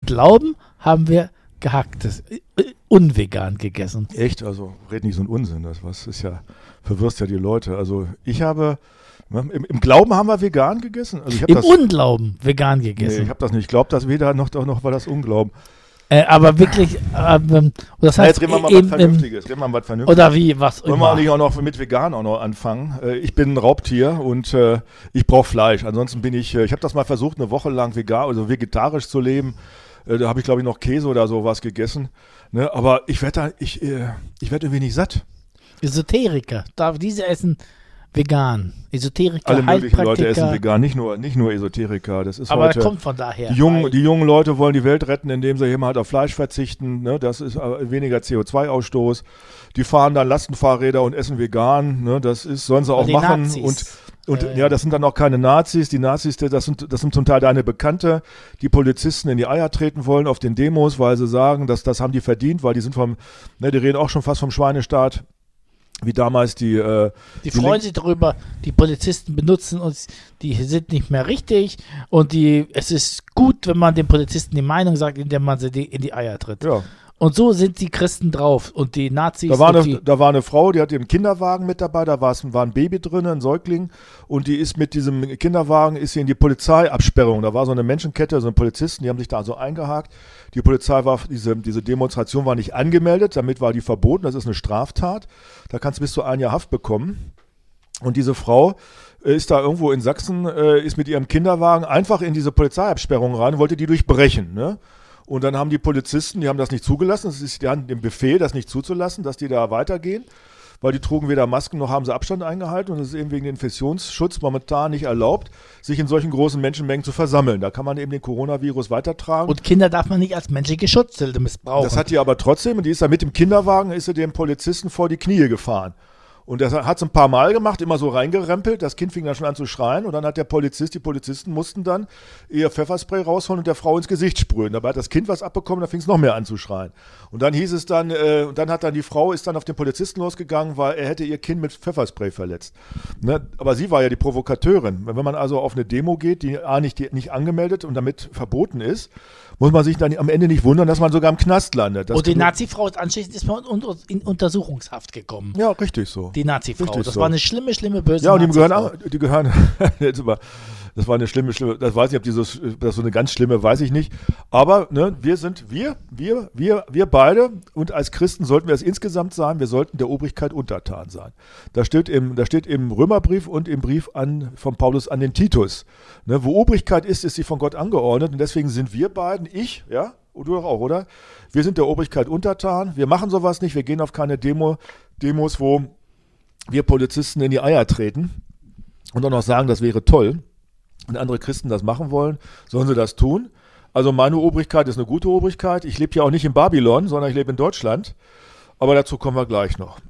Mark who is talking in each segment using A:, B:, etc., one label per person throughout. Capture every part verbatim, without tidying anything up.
A: Glauben haben wir gehacktes, äh, unvegan gegessen.
B: Echt? Also red nicht so einen Unsinn. Das was ist ja, verwirrst ja die Leute. Also ich habe, im, im Glauben haben wir vegan gegessen. Also ich hab
A: Im
B: das,
A: Unglauben vegan
B: nee,
A: gegessen.
B: ich habe das nicht. Ich glaube, das weder noch, doch noch war das Unglauben.
A: Äh, aber wirklich, ähm, das
B: Ja,
A: heißt,
B: jetzt reden wir mal
A: eben,
B: was Vernünftiges. Reden wir mal was Vernünftiges.
A: oder wie, was
B: Wollen wir
A: immer.
B: nicht auch noch mit vegan auch noch anfangen? Äh, Ich bin ein Raubtier und äh, ich brauche Fleisch. Ansonsten bin ich, äh, ich habe das mal versucht, eine Woche lang vegan, also vegetarisch zu leben. Äh, Da habe ich, glaube ich, noch Käse oder sowas gegessen. Ne? Aber ich werde da, ich, äh, ich werde irgendwie nicht satt.
A: Esoteriker, darf diese essen vegan. Esoteriker,
B: Alle möglichen Leute
A: Heilpraktiker.
B: essen vegan, nicht nur, nicht nur Esoteriker. Das ist
A: Aber
B: heute,
A: er kommt von daher.
B: die, jungen,
A: weil-
B: die jungen Leute wollen die Welt retten, indem sie hier mal halt auf Fleisch verzichten. Ne? Das ist äh, weniger C O zwei Ausstoß. Die fahren dann Lastenfahrräder und essen vegan. Ne? Das ist, sollen sie auch
A: die
B: machen.
A: Nazis.
B: Und Und
A: Ja,
B: ja,
A: ja.
B: das sind dann auch keine Nazis. Die Nazis, das sind, das sind zum Teil deine Bekannte, die Polizisten in die Eier treten wollen auf den Demos, weil sie sagen, dass das haben die verdient, weil die sind vom, ne, die reden auch schon fast vom Schweinestaat, wie damals die. Äh,
A: Die freuen sich darüber, die Polizisten benutzen uns, die sind nicht mehr richtig und die, es ist gut, wenn man den Polizisten die Meinung sagt, indem man sie die, in die Eier tritt.
B: ja.
A: Und so sind die Christen drauf und die Nazis.
B: Da war,
A: und
B: eine,
A: die,
B: da war eine Frau, die hatte im Kinderwagen mit dabei, da war, es, war ein Baby drin, ein Säugling, und die ist mit diesem Kinderwagen ist sie in die Polizeiabsperrung. Da war so eine Menschenkette, so ein Polizisten, die haben sich da so eingehakt. Die Polizei war, diese, diese Demonstration war nicht angemeldet, damit war die verboten, das ist eine Straftat. Da kannst du bis zu ein Jahr Haft bekommen. Und diese Frau äh, ist da irgendwo in Sachsen, äh, ist mit ihrem Kinderwagen einfach in diese Polizeiabsperrung rein und wollte die durchbrechen, ne? Und dann haben die Polizisten, die haben das nicht zugelassen, das ist, die haben den Befehl, das nicht zuzulassen, dass die da weitergehen, weil die trugen weder Masken noch haben sie Abstand eingehalten, und es ist eben wegen dem Infektionsschutz momentan nicht erlaubt, sich in solchen großen Menschenmengen zu versammeln. Da kann man eben den Coronavirus weitertragen.
A: und Kinder darf man nicht als menschliche Schutzhilfe missbrauchen.
B: Das hat die aber trotzdem, und die ist da mit dem Kinderwagen, ist sie dem Polizisten vor die Knie gefahren. Und das hat es ein paar Mal gemacht, immer so reingerempelt. Das Kind fing dann schon an zu schreien. Und dann hat der Polizist, die Polizisten mussten dann ihr Pfefferspray rausholen und der Frau ins Gesicht sprühen. Dabei hat das Kind was abbekommen, da fing es noch mehr an zu schreien. Und dann hieß es dann, äh, und dann hat dann die Frau, ist dann auf den Polizisten losgegangen, weil er hätte ihr Kind mit Pfefferspray verletzt. Ne? Aber sie war ja die Provokateurin. Wenn man also auf eine Demo geht, die A nicht, die, nicht angemeldet und damit verboten ist, muss man sich dann am Ende nicht wundern, dass man sogar im Knast landet. Das
A: und die
B: kann-
A: Nazi-Frau ist anschließend ist man un- in Untersuchungshaft gekommen.
B: Ja, richtig so.
A: Die Nazi-Frau.
B: Richtig
A: Das
B: so.
A: war eine schlimme, schlimme, böse
B: Ja, und die gehören
A: Nazi-Frau.
B: auch, die gehören, jetzt aber, das war eine schlimme, schlimme, das weiß ich, ob dieses, das so eine ganz schlimme, weiß ich nicht. Aber, ne, wir sind, wir, wir, wir, wir beide, und als Christen sollten wir es insgesamt sein, wir sollten der Obrigkeit untertan sein. Da steht im, da steht im Römerbrief und im Brief an, von Paulus an den Titus. Ne, wo Obrigkeit ist, ist sie von Gott angeordnet, und deswegen sind wir beiden, ich, ja, und du doch auch, oder? Wir sind der Obrigkeit untertan, wir machen sowas nicht, wir gehen auf keine Demo, Demos, wo wir Polizisten in die Eier treten und dann noch sagen, das wäre toll. Wenn andere Christen das machen wollen, sollen sie das tun. Also meine Obrigkeit ist eine gute Obrigkeit. Ich lebe ja auch nicht in Babylon, sondern ich lebe in Deutschland. Aber dazu kommen wir gleich noch.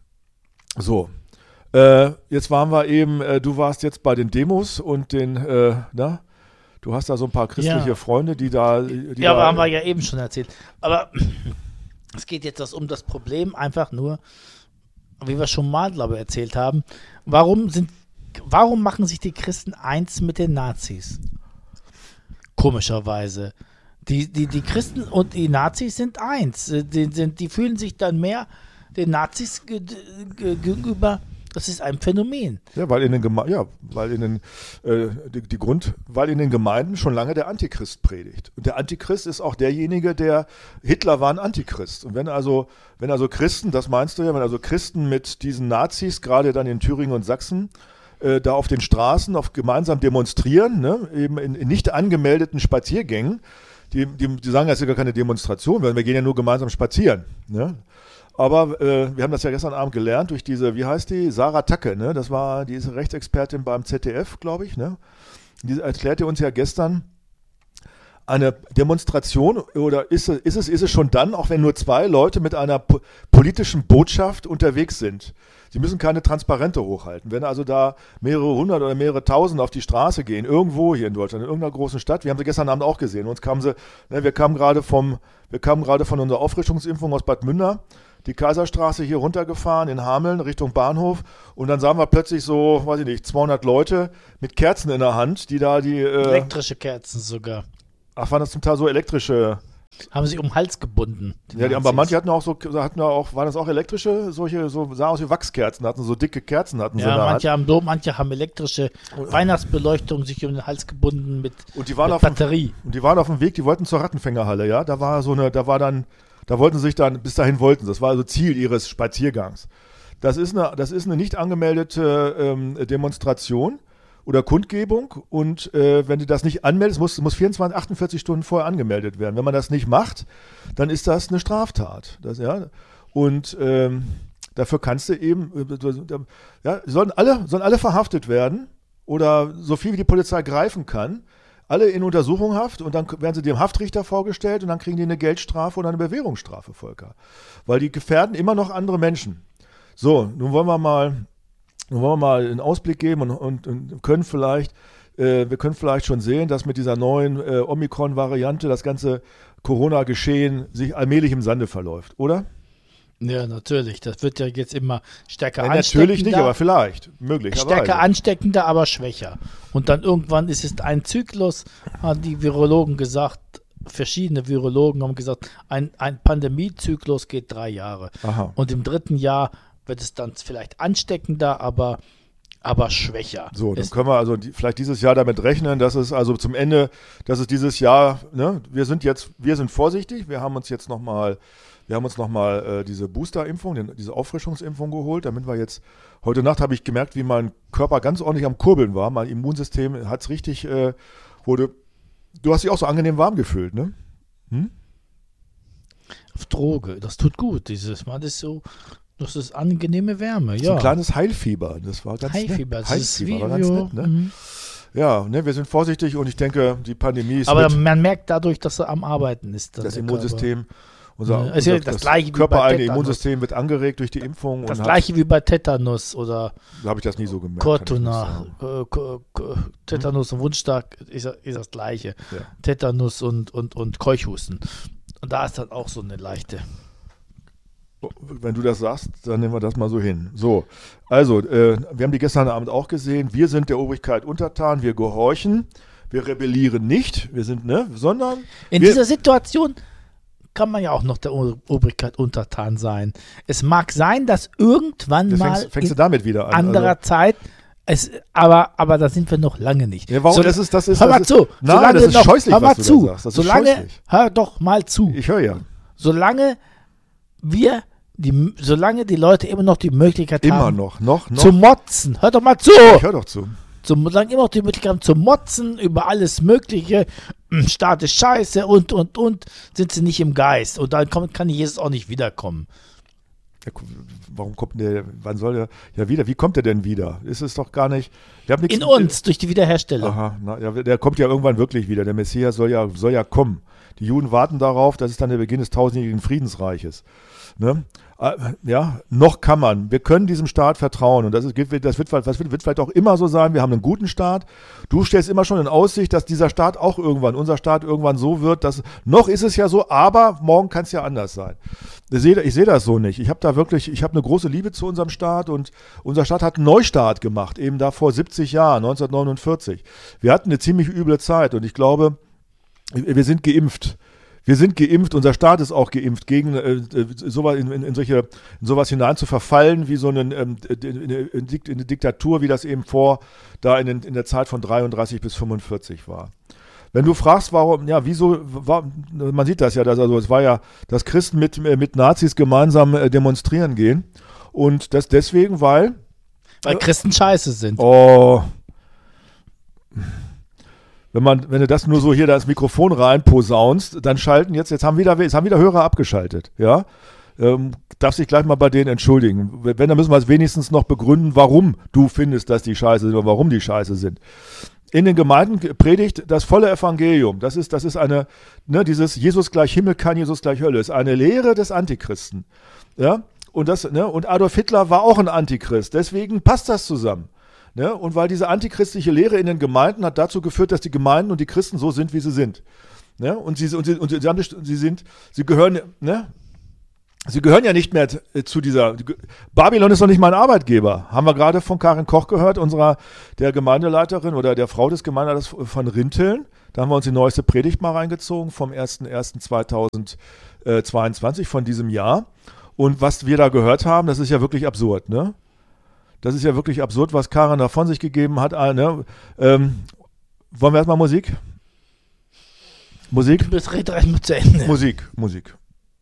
B: So, äh, jetzt waren wir eben, äh, du warst jetzt bei den Demos und den, äh, na, du hast da so ein paar christliche
A: Ja.
B: Freunde, die da... Die
A: Ja, aber
B: da,
A: haben wir ja eben schon erzählt. Aber es geht jetzt das um das Problem einfach nur, wie wir schon mal, glaube ich, erzählt haben. Warum sind, warum machen sich die Christen eins mit den Nazis? Komischerweise. Die, die, die Christen und die Nazis sind eins. Die, sind, die fühlen sich dann mehr den Nazis ge- ge- gegenüber. Das ist ein Phänomen.
B: Ja, weil in den Geme ja, weil in den äh, die, die Grund, weil in den Gemeinden schon lange der Antichrist predigt. Und der Antichrist ist auch derjenige, der Hitler war ein Antichrist. Und wenn also, wenn also Christen, das meinst du ja, wenn also Christen mit diesen Nazis, gerade dann in Thüringen und Sachsen, äh, da auf den Straßen auf gemeinsam demonstrieren, ne, eben in, in nicht angemeldeten Spaziergängen, die, die, die sagen, das ist ja gar keine Demonstration, weil wir gehen ja nur gemeinsam spazieren. Ne? Aber äh, wir haben das ja gestern Abend gelernt durch diese, wie heißt die, Sarah Tacke, ne? Das war diese Rechtsexpertin beim Z D F, glaube ich, ne? Die erklärte uns ja gestern, eine Demonstration, oder ist es, ist es, ist es schon dann, auch wenn nur zwei Leute mit einer po- politischen Botschaft unterwegs sind. Sie müssen keine Transparente hochhalten. Wenn also da mehrere hundert oder mehrere tausend auf die Straße gehen, irgendwo hier in Deutschland, in irgendeiner großen Stadt, wir haben sie gestern Abend auch gesehen, uns kamen sie, ne, wir kamen gerade vom, wir kamen gerade von unserer Auffrischungsimpfung aus Bad Münder, die Kaiserstraße hier runtergefahren in Hameln Richtung Bahnhof, und dann sahen wir plötzlich so, weiß ich nicht, zweihundert Leute mit Kerzen in der Hand, die da die... Äh,
A: Elektrische Kerzen sogar.
B: ach, waren das zum Teil so elektrische...
A: Haben sie um den Hals gebunden.
B: Ja, die, aber manche hatten auch so, hatten auch, waren das auch elektrische, solche, so sah aus wie Wachskerzen, hatten so dicke Kerzen hatten sie
A: Ja,
B: in der
A: manche
B: Hand.
A: haben so, manche haben elektrische Weihnachtsbeleuchtung sich um den Hals gebunden mit,
B: Und die waren
A: mit
B: auf dem,
A: Batterie.
B: und die waren auf dem Weg, die wollten zur Rattenfängerhalle, ja. Da war so eine, da war dann, da wollten sie sich dann, bis dahin wollten sie. Das war also Ziel ihres Spaziergangs. Das ist eine, das ist eine nicht angemeldete ähm, Demonstration oder Kundgebung, und äh, wenn du das nicht anmeldest, muss, muss vierundzwanzig, achtundvierzig Stunden vorher angemeldet werden. Wenn man das nicht macht, dann ist das eine Straftat. Das, ja, und ähm, dafür kannst du eben, äh, ja, sollen alle, sollen alle verhaftet werden oder so viel wie die Polizei greifen kann, alle in Untersuchungshaft, und dann werden sie dem Haftrichter vorgestellt und dann kriegen die eine Geldstrafe oder eine Bewährungsstrafe, Volker. Weil die gefährden immer noch andere Menschen. So, nun wollen wir mal Nun wollen wir mal einen Ausblick geben und, und, und können vielleicht, äh, wir können vielleicht schon sehen, dass mit dieser neuen äh, Omikron-Variante das ganze Corona-Geschehen sich allmählich im Sande verläuft, oder?
A: Ja, natürlich. Das wird ja jetzt immer stärker
B: Ja,
A: ansteckender.
B: natürlich nicht, aber vielleicht, möglicherweise.
A: Stärker ansteckender, aber schwächer. Und dann irgendwann ist es ein Zyklus, haben die Virologen gesagt, verschiedene Virologen haben gesagt, ein, ein Pandemiezyklus geht drei Jahre.
B: Aha.
A: Und im dritten Jahr wird es dann vielleicht ansteckender, aber, aber schwächer.
B: So, dann
A: es,
B: können wir also die, vielleicht dieses Jahr damit rechnen, dass es also zum Ende, dass es dieses Jahr, ne, wir sind jetzt, wir sind vorsichtig, wir haben uns jetzt nochmal, wir haben uns nochmal äh, diese Booster-Impfung, den, diese Auffrischungsimpfung geholt, damit wir jetzt, heute Nacht habe ich gemerkt, wie mein Körper ganz ordentlich am Kurbeln war, mein Immunsystem hat es richtig, äh, wurde, du hast dich auch so angenehm warm gefühlt, ne? Hm?
A: Auf Droge, das tut gut, dieses Mal, das ist so. Das ist angenehme Wärme, ja.
B: So ein kleines Heilfieber, das war ganz
A: Heilfieber,
B: nett.
A: das ist wie,
B: war ganz
A: ja,
B: nett, ne?
A: mhm.
B: Ja, ne, wir sind vorsichtig, und ich denke, die Pandemie ist
A: Aber
B: mit,
A: man merkt dadurch, dass er am Arbeiten ist. dann
B: das
A: der
B: Immunsystem,
A: Körper.
B: unser,
A: Ja, ist ja
B: unser
A: das
B: das
A: Gleiche wie bei
B: körpereigene
A: Tetanus.
B: Immunsystem wird angeregt durch die Impfung.
A: Das
B: und
A: gleiche wie bei Tetanus oder
B: habe ich das nie so gemerkt. kann ich nicht
A: Cortuna.
B: sagen.
A: Äh, Ko- Ko- Tetanus und Wundstark ist, ist das gleiche.
B: Ja.
A: Tetanus und, und, und Keuchhusten. Und da ist dann auch so eine leichte.
B: Wenn du das sagst, dann nehmen wir das mal so hin. So, also, äh, wir haben die gestern Abend auch gesehen. Wir sind der Obrigkeit untertan, wir gehorchen, wir rebellieren nicht, wir sind, ne, sondern
A: In
B: wir,
A: dieser Situation kann man ja auch noch der O- Obrigkeit untertan sein. Es mag sein, dass irgendwann
B: jetzt
A: mal
B: fängst, fängst du
A: in
B: damit wieder an.
A: anderer
B: Also,
A: Zeit, es, aber, aber da sind wir noch lange nicht.
B: ja, warum?
A: So-
B: das ist, das ist,
A: hör
B: das
A: mal
B: ist,
A: zu.
B: Nein,
A: solange
B: das ist
A: noch,
B: scheußlich,
A: hör mal
B: was du
A: zu.
B: da sagst. Das
A: solange,
B: ist scheußlich.
A: hör doch mal zu.
B: Ich höre ja.
A: Solange wir, die, solange die Leute immer noch die Möglichkeit
B: Immer
A: haben,
B: noch, noch, noch.
A: zu motzen. Hör doch mal zu.
B: Ich höre doch zu.
A: Zum, solange immer noch die Möglichkeit haben, zu motzen über alles Mögliche, Staat ist scheiße und, und, und, sind sie nicht im Geist. Und dann kommt, kann Jesus auch nicht wiederkommen.
B: Ja, warum kommt der, wann soll der, ja wieder, wie kommt der denn wieder? Ist es doch gar nicht, wir haben nichts
A: In uns, durch die Wiederherstellung.
B: Aha, na, ja, der kommt ja irgendwann wirklich wieder. Der Messias soll ja, soll ja kommen. Die Juden warten darauf, das ist dann der Beginn des tausendjährigen Friedensreiches. Ne? Ja, noch kann man. Wir können diesem Staat vertrauen, und das, ist, das, wird, das wird, wird vielleicht auch immer so sein. Wir haben einen guten Staat. Du stellst immer schon in Aussicht, dass dieser Staat auch irgendwann, unser Staat irgendwann so wird, dass, noch ist es ja so, aber morgen kann es ja anders sein. Ich sehe, ich sehe das so nicht. Ich habe da wirklich, ich habe eine große Liebe zu unserem Staat, und unser Staat hat einen Neustart gemacht, eben da vor siebzig Jahren, neunzehnhundertneunundvierzig. Wir hatten eine ziemlich üble Zeit, und ich glaube, wir sind geimpft. Wir sind geimpft, unser Staat ist auch geimpft, gegen äh, sowas, in, in, in, solche, in sowas hinein zu verfallen, wie so eine, ähm, in, in, in eine Diktatur, wie das eben vor, da in, in der Zeit von dreiunddreißig bis fünfundvierzig war. Wenn du fragst, warum, ja, wieso, war, man sieht das ja, dass, also es war ja, dass Christen mit, mit Nazis gemeinsam äh, demonstrieren gehen, und das deswegen, weil...
A: Weil Christen scheiße sind.
B: Oh... Wenn man, wenn du das nur so hier da ins Mikrofon rein posaunst, dann schalten jetzt, jetzt haben wieder, jetzt haben wieder Hörer abgeschaltet, ja. Ähm, darfst dich gleich mal bei denen entschuldigen. Wenn, dann müssen wir es wenigstens noch begründen, warum du findest, dass die scheiße sind oder warum die scheiße sind. In den Gemeinden predigt das volle Evangelium. Das ist, das ist eine, ne, dieses Jesus gleich Himmel, kein Jesus gleich Hölle, ist eine Lehre des Antichristen, ja. Und das, ne, und Adolf Hitler war auch ein Antichrist. Deswegen passt das zusammen. Ne? Und weil diese antichristliche Lehre in den Gemeinden hat dazu geführt, dass die Gemeinden und die Christen so sind, wie sie sind. Ne? Und, sie, und, sie, und sie, haben, sie sind, sie gehören, ne? Sie gehören ja nicht mehr zu dieser, Babylon ist noch nicht mal ein Arbeitgeber. Haben wir gerade von Karin Koch gehört, unserer, der Gemeindeleiterin oder der Frau des Gemeindeleiters von Rinteln. Da haben wir uns die neueste Predigt mal reingezogen vom erster erster zweitausendzweiundzwanzig von diesem Jahr. Und was wir da gehört haben, das ist ja wirklich absurd, ne? Das ist ja wirklich absurd, was Karin da von sich gegeben hat. Ne? Ähm, wollen wir erstmal Musik? Musik?
A: Das redet erstmal zu Ende.
B: Musik, Musik.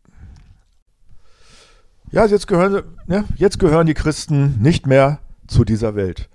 B: Ja, jetzt gehören, ne, jetzt gehören die Christen nicht mehr zu dieser Welt.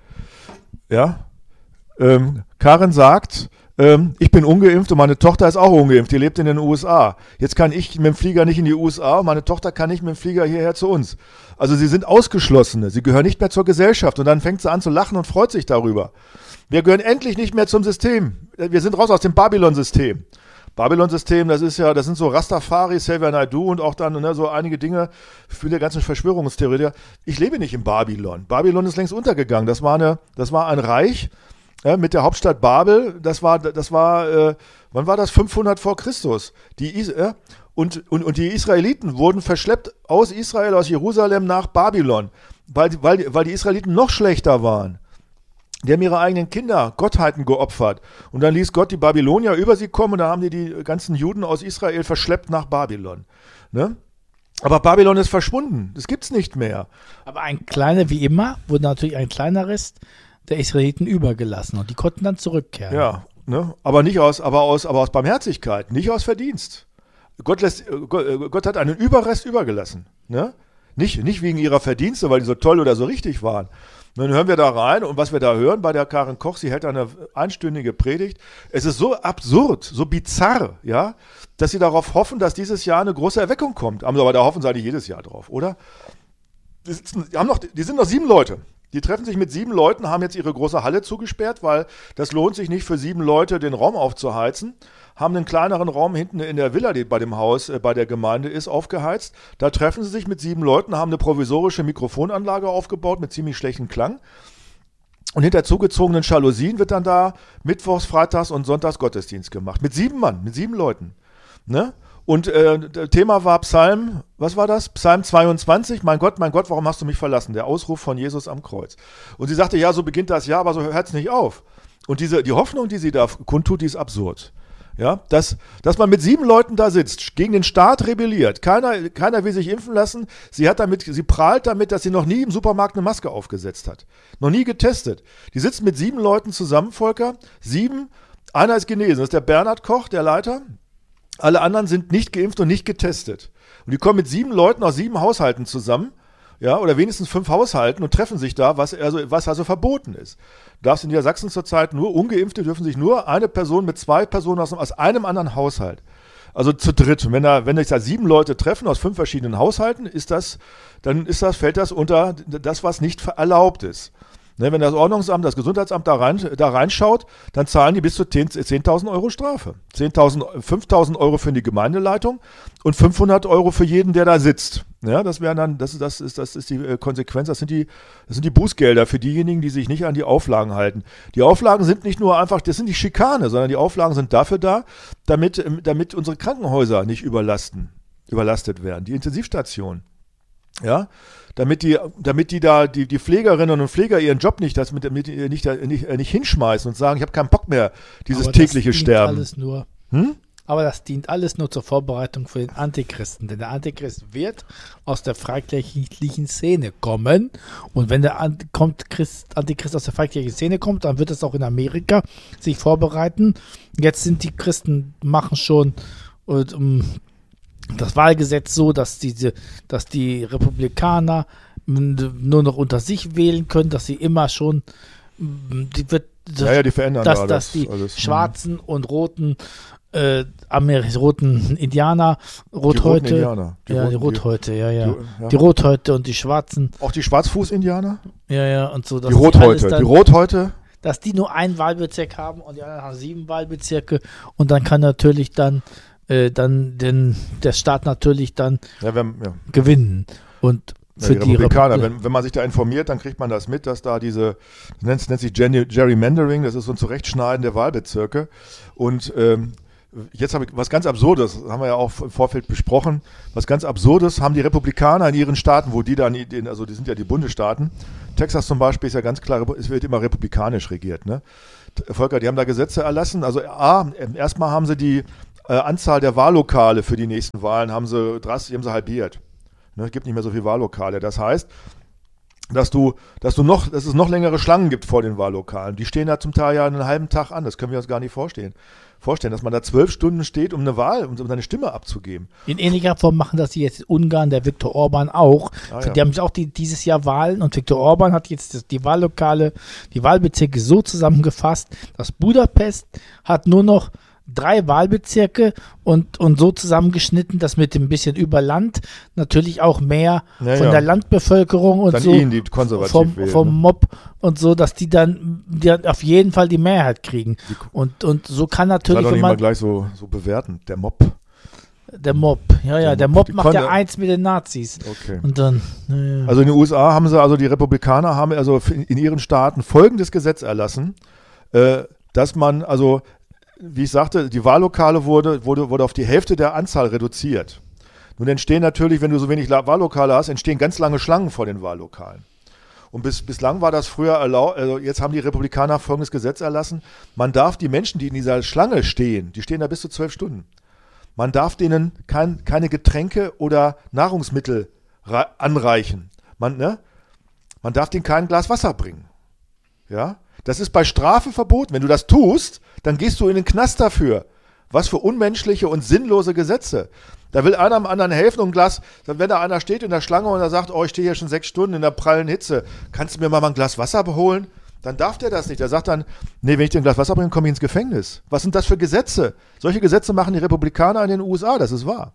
B: Ja? Ähm, Karin sagt, ähm, ich bin ungeimpft und meine Tochter ist auch ungeimpft, die lebt in den U S A. Jetzt kann ich mit dem Flieger nicht in die U S A und meine Tochter kann nicht mit dem Flieger hierher zu uns. Also sie sind Ausgeschlossene, sie gehören nicht mehr zur Gesellschaft und dann fängt sie an zu lachen und freut sich darüber. Wir gehören endlich nicht mehr zum System. Wir sind raus aus dem Babylon-System. Babylon-System, das ist ja, das sind so Rastafari, Xavier Naidoo und auch dann ne, so einige Dinge für die ganzen Verschwörungstheoretiker. Ich lebe nicht in Babylon. Babylon ist längst untergegangen. Das war eine, das war ein Reich ja, mit der Hauptstadt Babel. Das war, das war, äh, wann war das? fünfhundert vor Christus. Die äh, und, und, und die Israeliten wurden verschleppt aus Israel, aus Jerusalem nach Babylon, weil, weil, weil die Israeliten noch schlechter waren. Die haben ihre eigenen Kinder Gottheiten geopfert. Und dann ließ Gott die Babylonier über sie kommen und dann haben die die ganzen Juden aus Israel verschleppt nach Babylon. Ne? Aber Babylon ist verschwunden. Das gibt's nicht mehr.
A: Aber ein kleiner, wie immer, wurde natürlich ein kleiner Rest der Israeliten übergelassen und die konnten dann zurückkehren.
B: Ja, ne? aber nicht aus, aber aus, aber aus Barmherzigkeit, nicht aus Verdienst. Gott, lässt, Gott, Gott hat einen Überrest übergelassen. Ne? Nicht, nicht wegen ihrer Verdienste, weil die so toll oder so richtig waren. Dann hören wir da rein und was wir da hören bei der Karin Koch, sie hält eine einstündige Predigt. Es ist so absurd, so bizarr, ja, dass sie darauf hoffen, dass dieses Jahr eine große Erweckung kommt. Aber da hoffen sie eigentlich jedes Jahr drauf, oder? Die, sitzen, die, haben noch, die sind noch sieben Leute. Die treffen sich mit sieben Leuten, haben jetzt ihre große Halle zugesperrt, weil das lohnt sich nicht für sieben Leute, den Raum aufzuheizen. Haben einen kleineren Raum hinten in der Villa, die bei dem Haus, äh, bei der Gemeinde ist, aufgeheizt. Da treffen sie sich mit sieben Leuten, haben eine provisorische Mikrofonanlage aufgebaut mit ziemlich schlechtem Klang. Und hinter zugezogenen Jalousien wird dann da mittwochs, freitags und sonntags Gottesdienst gemacht. Mit sieben Mann, mit sieben Leuten. Ne? Und äh, das Thema war Psalm, was war das? Psalm zweiundzwanzig, mein Gott, mein Gott, warum hast du mich verlassen? Der Ausruf von Jesus am Kreuz. Und sie sagte, ja, so beginnt das Jahr, aber so hört es nicht auf. Und diese, die Hoffnung, die sie da kundtut, die ist absurd. Ja, dass, dass man mit sieben Leuten da sitzt, gegen den Staat rebelliert, keiner, keiner will sich impfen lassen, sie hat damit, sie prahlt damit, dass sie noch nie im Supermarkt eine Maske aufgesetzt hat, noch nie getestet. Die sitzt mit sieben Leuten zusammen, Volker, sieben, einer ist genesen, das ist der Bernhard Koch, der Leiter, alle anderen sind nicht geimpft und nicht getestet. Und die kommen mit sieben Leuten aus sieben Haushalten zusammen, ja, oder wenigstens fünf Haushalten und treffen sich da, was also, was also verboten ist. Du darfst in Niedersachsen zurzeit nur, Ungeimpfte dürfen sich nur eine Person mit zwei Personen aus, aus einem anderen Haushalt. Also zu dritt. Wenn da, wenn sich da sieben Leute treffen aus fünf verschiedenen Haushalten, ist das, dann ist das, fällt das unter das, was nicht erlaubt ist. Ne, wenn das Ordnungsamt, das Gesundheitsamt da, rein, da reinschaut, dann zahlen die bis zu zehntausend Euro Strafe. zehntausend, fünftausend Euro für die Gemeindeleitung und fünfhundert Euro für jeden, der da sitzt. Ja, das wären dann, das, das, ist, das ist die Konsequenz, das sind die, das sind die Bußgelder für diejenigen, die sich nicht an die Auflagen halten. Die Auflagen sind nicht nur einfach, das sind die Schikane, sondern die Auflagen sind dafür da, damit, damit unsere Krankenhäuser nicht überlasten, überlastet werden, die Intensivstationen. Ja, damit die, damit die da, die, die Pflegerinnen und Pfleger ihren Job nicht, das mit, mit, nicht, nicht, nicht hinschmeißen und sagen, ich habe keinen Bock mehr, dieses
A: Aber
B: tägliche
A: das dient
B: Sterben.
A: Alles nur,
B: hm?
A: Aber das dient alles nur zur Vorbereitung für den Antichristen, denn der Antichrist wird aus der freikirchlichen Szene kommen und wenn der An- kommt Christ, Antichrist aus der freikirchlichen Szene kommt, dann wird es auch in Amerika sich vorbereiten. Jetzt sind die Christen, machen schon und, um, das Wahlgesetz so, dass diese, dass die Republikaner nur noch unter sich wählen können, dass sie immer schon, die wird,
B: ja, ja, die verändern
A: dass,
B: da
A: dass
B: alles,
A: die
B: alles.
A: schwarzen und roten, äh, Amerik- roten Indianer, Rothäute,
B: Die roten Indianer. Die
A: ja, die
B: roten-
A: Rothäute, ja, ja,
B: die- ja.
A: die Rothäute und die Schwarzen,
B: Auch die Schwarzfuß-Indianer?
A: ja, ja, und so, dass
B: Die Rothäute.
A: alles
B: Die
A: dann,
B: Rothäute?
A: dass die nur einen Wahlbezirk haben und die anderen haben sieben Wahlbezirke und dann kann natürlich dann äh, dann den, der Staat natürlich dann
B: Ja, wir, ja.
A: gewinnen. Und
B: Ja,
A: für
B: die
A: die,
B: Republikaner,
A: Repub-
B: wenn, wenn man sich da informiert, dann kriegt man das mit, dass da diese, das nennt, das nennt sich Gen- Gerrymandering, das ist so ein Zurechtschneiden der Wahlbezirke. Und ähm, jetzt habe ich was ganz Absurdes, das haben wir ja auch im Vorfeld besprochen, was ganz Absurdes haben die Republikaner in ihren Staaten, wo die dann, also die sind ja die Bundesstaaten, Texas zum Beispiel ist ja ganz klar, es wird immer republikanisch regiert, ne? Volker, die haben da Gesetze erlassen. Also A, erstmal haben sie die äh, Anzahl der Wahllokale für die nächsten Wahlen haben sie drastisch, haben sie halbiert. Ne, es gibt nicht mehr so viele Wahllokale. Das heißt, dass du, dass du noch, dass es noch längere Schlangen gibt vor den Wahllokalen. Die stehen da zum Teil ja einen halben Tag an. Das können wir uns gar nicht vorstellen. Vorstellen, dass man da zwölf Stunden steht, um eine Wahl, um seine Stimme abzugeben.
A: In ähnlicher Form machen das jetzt in Ungarn, der Viktor Orban auch.
B: Ah,
A: die
B: ja.
A: haben auch die, dieses Jahr Wahlen und Viktor Orban hat jetzt das, die Wahllokale, die Wahlbezirke so zusammengefasst, dass Budapest hat nur noch drei Wahlbezirke und, und so zusammengeschnitten, dass mit dem bisschen über Land natürlich auch mehr
B: Ja,
A: von
B: ja.
A: der Landbevölkerung und
B: Dann
A: so
B: ihn, die konservativ
A: vom,
B: wählen,
A: vom
B: ne?
A: Mob und so, dass die dann, die dann auf jeden Fall die Mehrheit kriegen. Und, und so kann
B: Das war
A: natürlich,
B: doch
A: wenn
B: nicht mal
A: man,
B: gleich so, so bewerten. Der Mob.
A: der Mob, ja, ja,
B: Der
A: der
B: Mob,
A: Mob
B: die
A: macht ja
B: konnte-
A: eins mit den Nazis.
B: Okay.
A: Und dann, naja.
B: Also in den U S A haben sie, also die Republikaner haben also in ihren Staaten folgendes Gesetz erlassen, äh, dass man, also wie ich sagte, die Wahllokale wurde, wurde, wurde auf die Hälfte der Anzahl reduziert. Nun entstehen natürlich, wenn du so wenig La- Wahllokale hast, entstehen ganz lange Schlangen vor den Wahllokalen. Und bis, bislang war das früher erlaubt, also jetzt haben die Republikaner folgendes Gesetz erlassen, man darf die Menschen, die in dieser Schlange stehen, die stehen da bis zu zwölf Stunden, man darf denen kein, keine Getränke oder Nahrungsmittel rei- anreichen. Man, ne? Man darf denen kein Glas Wasser bringen. Ja? Das ist bei Strafe verboten. Wenn du das tust, dann gehst du in den Knast dafür. Was für unmenschliche und sinnlose Gesetze. Da will einer am anderen helfen und ein Glas, wenn da einer steht in der Schlange und er sagt, oh, ich stehe hier schon sechs Stunden in der prallen Hitze, kannst du mir mal ein Glas Wasser holen? Dann darf der das nicht. Der sagt dann, nee, wenn ich dir ein Glas Wasser bringe, komme ich ins Gefängnis. Was sind das für Gesetze? Solche Gesetze machen die Republikaner in den U S A, das ist wahr.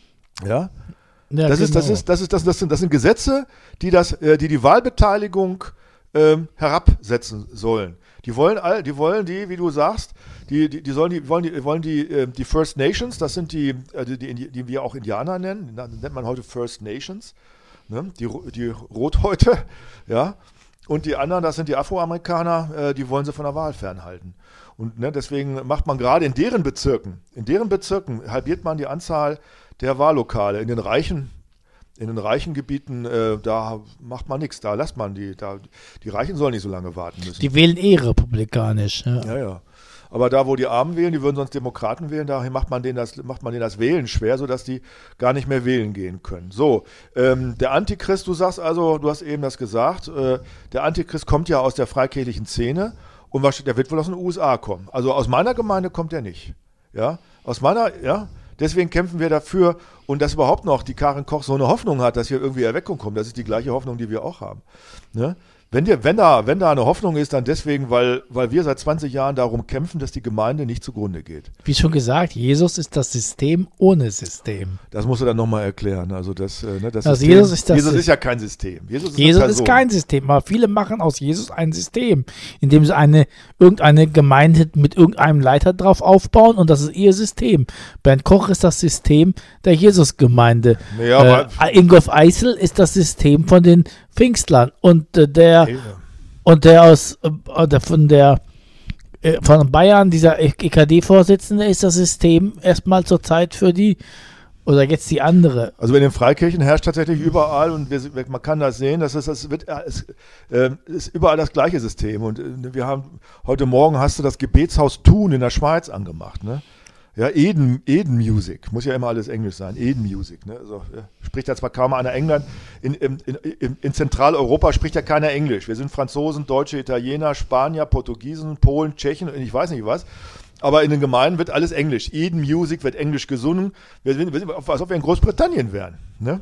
B: Ja?
A: Ja,
B: Das, ist, das,
A: genau.
B: ist, das, ist, das, das, sind, das sind Gesetze, die, das, äh, die die Wahlbeteiligung ähm, herabsetzen sollen. Die wollen, all, die wollen die, wie du sagst, die, die, die sollen die, wollen die, wollen die, äh, die First Nations, das sind die, äh, die, die, die wir auch Indianer nennen, die nennt man heute First Nations, ne? die, die Rothäute, ja, und die anderen, das sind die Afroamerikaner, äh, die wollen sie von der Wahl fernhalten. Und ne, deswegen macht man gerade in deren Bezirken, in deren Bezirken halbiert man die Anzahl der Wahllokale. In den reichen, in den reichen Gebieten, äh, da macht man nichts, da lässt man die, da, die Reichen sollen nicht so lange warten müssen.
A: Die wählen eh republikanisch. Ja.
B: Ja, ja. Aber da, wo die Armen wählen, die würden sonst Demokraten wählen, daher macht man denen das, macht man denen das Wählen schwer, sodass die gar nicht mehr wählen gehen können. So, ähm, der Antichrist, du sagst also, du hast eben das gesagt, äh, der Antichrist kommt ja aus der freikirchlichen Szene und was, der wird wohl aus den U S A kommen. Also aus meiner Gemeinde kommt er nicht. Ja, aus meiner, ja, deswegen kämpfen wir dafür und dass überhaupt noch die Karin Koch so eine Hoffnung hat, dass hier irgendwie Erweckung kommt. Das ist die gleiche Hoffnung, die wir auch haben. Ne? Wenn, dir, wenn, da, wenn da eine Hoffnung ist, dann deswegen, weil, weil wir seit zwanzig Jahren darum kämpfen, dass die Gemeinde nicht zugrunde geht.
A: Wie schon gesagt, Jesus ist das System ohne System.
B: Das musst du dann nochmal erklären. Also das, äh, ne, das
A: Also
B: System,
A: Jesus ist das
B: Jesus
A: Sy-
B: ist ja kein System. Jesus ist,
A: Jesus
B: eine
A: ist
B: Person.
A: kein System, aber viele machen aus Jesus ein System, indem sie eine irgendeine Gemeinde mit irgendeinem Leiter drauf aufbauen und das ist ihr System. Bernd Koch ist das System der Jesusgemeinde.
B: Ja, aber-
A: äh, Ingolf Eisel ist das System von den Pfingstlern und äh, der
B: Ja.
A: und der aus äh, der, von der äh, von Bayern, dieser E K D-Vorsitzende, ist das System erstmal zur Zeit für die oder jetzt die andere.
B: Also in den Freikirchen herrscht tatsächlich überall und wir, man kann das sehen, dass es, das wird, es äh, ist überall das gleiche System. Und äh, wir haben heute Morgen hast du das Gebetshaus Thun in der Schweiz angemacht, ne? Ja, Eden, Eden Music, muss ja immer alles Englisch sein, Eden Music. Ne? Also, ja, spricht ja zwar kaum einer England, in, in, in, in Zentraleuropa spricht ja keiner Englisch. Wir sind Franzosen, Deutsche, Italiener, Spanier, Portugiesen, Polen, Tschechen und ich weiß nicht was. Aber in den Gemeinden wird alles Englisch. Eden Music wird Englisch gesungen. Wir sind, wir sind als ob wir in Großbritannien wären. Ne?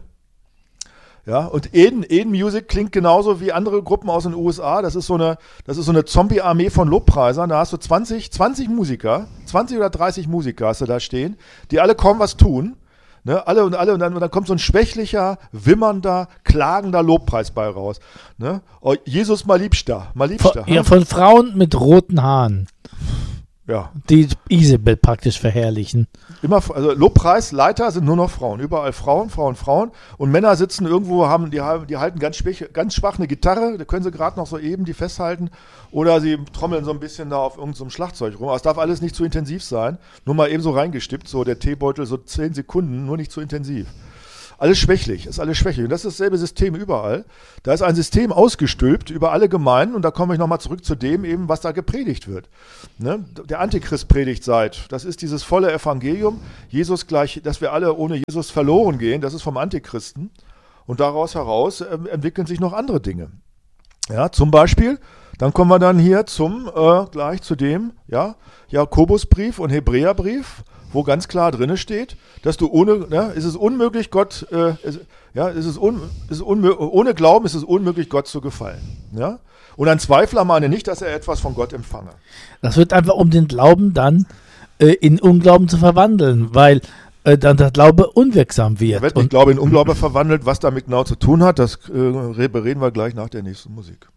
B: Ja, und Eden, Eden Music klingt genauso wie andere Gruppen aus den U S A. Das ist so eine, das ist so eine Zombie-Armee von Lobpreisern. Da hast du zwanzig, zwanzig Musiker, zwanzig oder dreißig Musiker hast du da stehen, die alle kaum was tun. Ne, alle und alle und dann, und dann kommt so ein schwächlicher, wimmernder, klagender Lobpreis bei raus. Ne? Oh, Jesus, mal liebster, mal liebster.
A: Von, ja, von Frauen mit roten Haaren,
B: ja.
A: die Isabel praktisch verherrlichen.
B: Immer, also Lobpreisleiter sind nur noch Frauen. Überall Frauen, Frauen, Frauen. Und Männer sitzen irgendwo, haben, die, haben, die halten ganz schwach, ganz schwach eine Gitarre, da können sie gerade noch so eben die festhalten. Oder sie trommeln so ein bisschen da auf irgendeinem Schlagzeug rum. Aber es darf alles nicht zu intensiv sein. Nur mal eben so reingestippt, so der Teebeutel, so zehn Sekunden, nur nicht zu intensiv. alles schwächlich, ist alles schwächlich. Und das ist dasselbe System überall. Da ist ein System ausgestülpt über alle Gemeinden und da komme ich nochmal zurück zu dem eben, was da gepredigt wird. Ne? Der Antichrist predigt seit, das ist dieses volle Evangelium, Jesus gleich, dass wir alle ohne Jesus verloren gehen, das ist vom Antichristen. Und daraus heraus äh, entwickeln sich noch andere Dinge. Ja, zum Beispiel, dann kommen wir dann hier zum, äh, gleich zu dem, ja, Jakobusbrief und Hebräerbrief, wo ganz klar drin steht, dass du ohne, ne, ist es unmöglich, Gott, äh, ist, ja, ist es un, ist unmö- ohne Glauben ist es unmöglich, Gott zu gefallen. Ja? Und ein Zweifler meine nicht, dass er etwas von Gott empfange.
A: Das wird einfach, um den Glauben dann äh, in Unglauben zu verwandeln, weil äh, dann der Glaube unwirksam wird.
B: Da wird nicht Glaube in Unglaube verwandelt, was damit genau zu tun hat, das äh, reden wir gleich nach der nächsten Musik.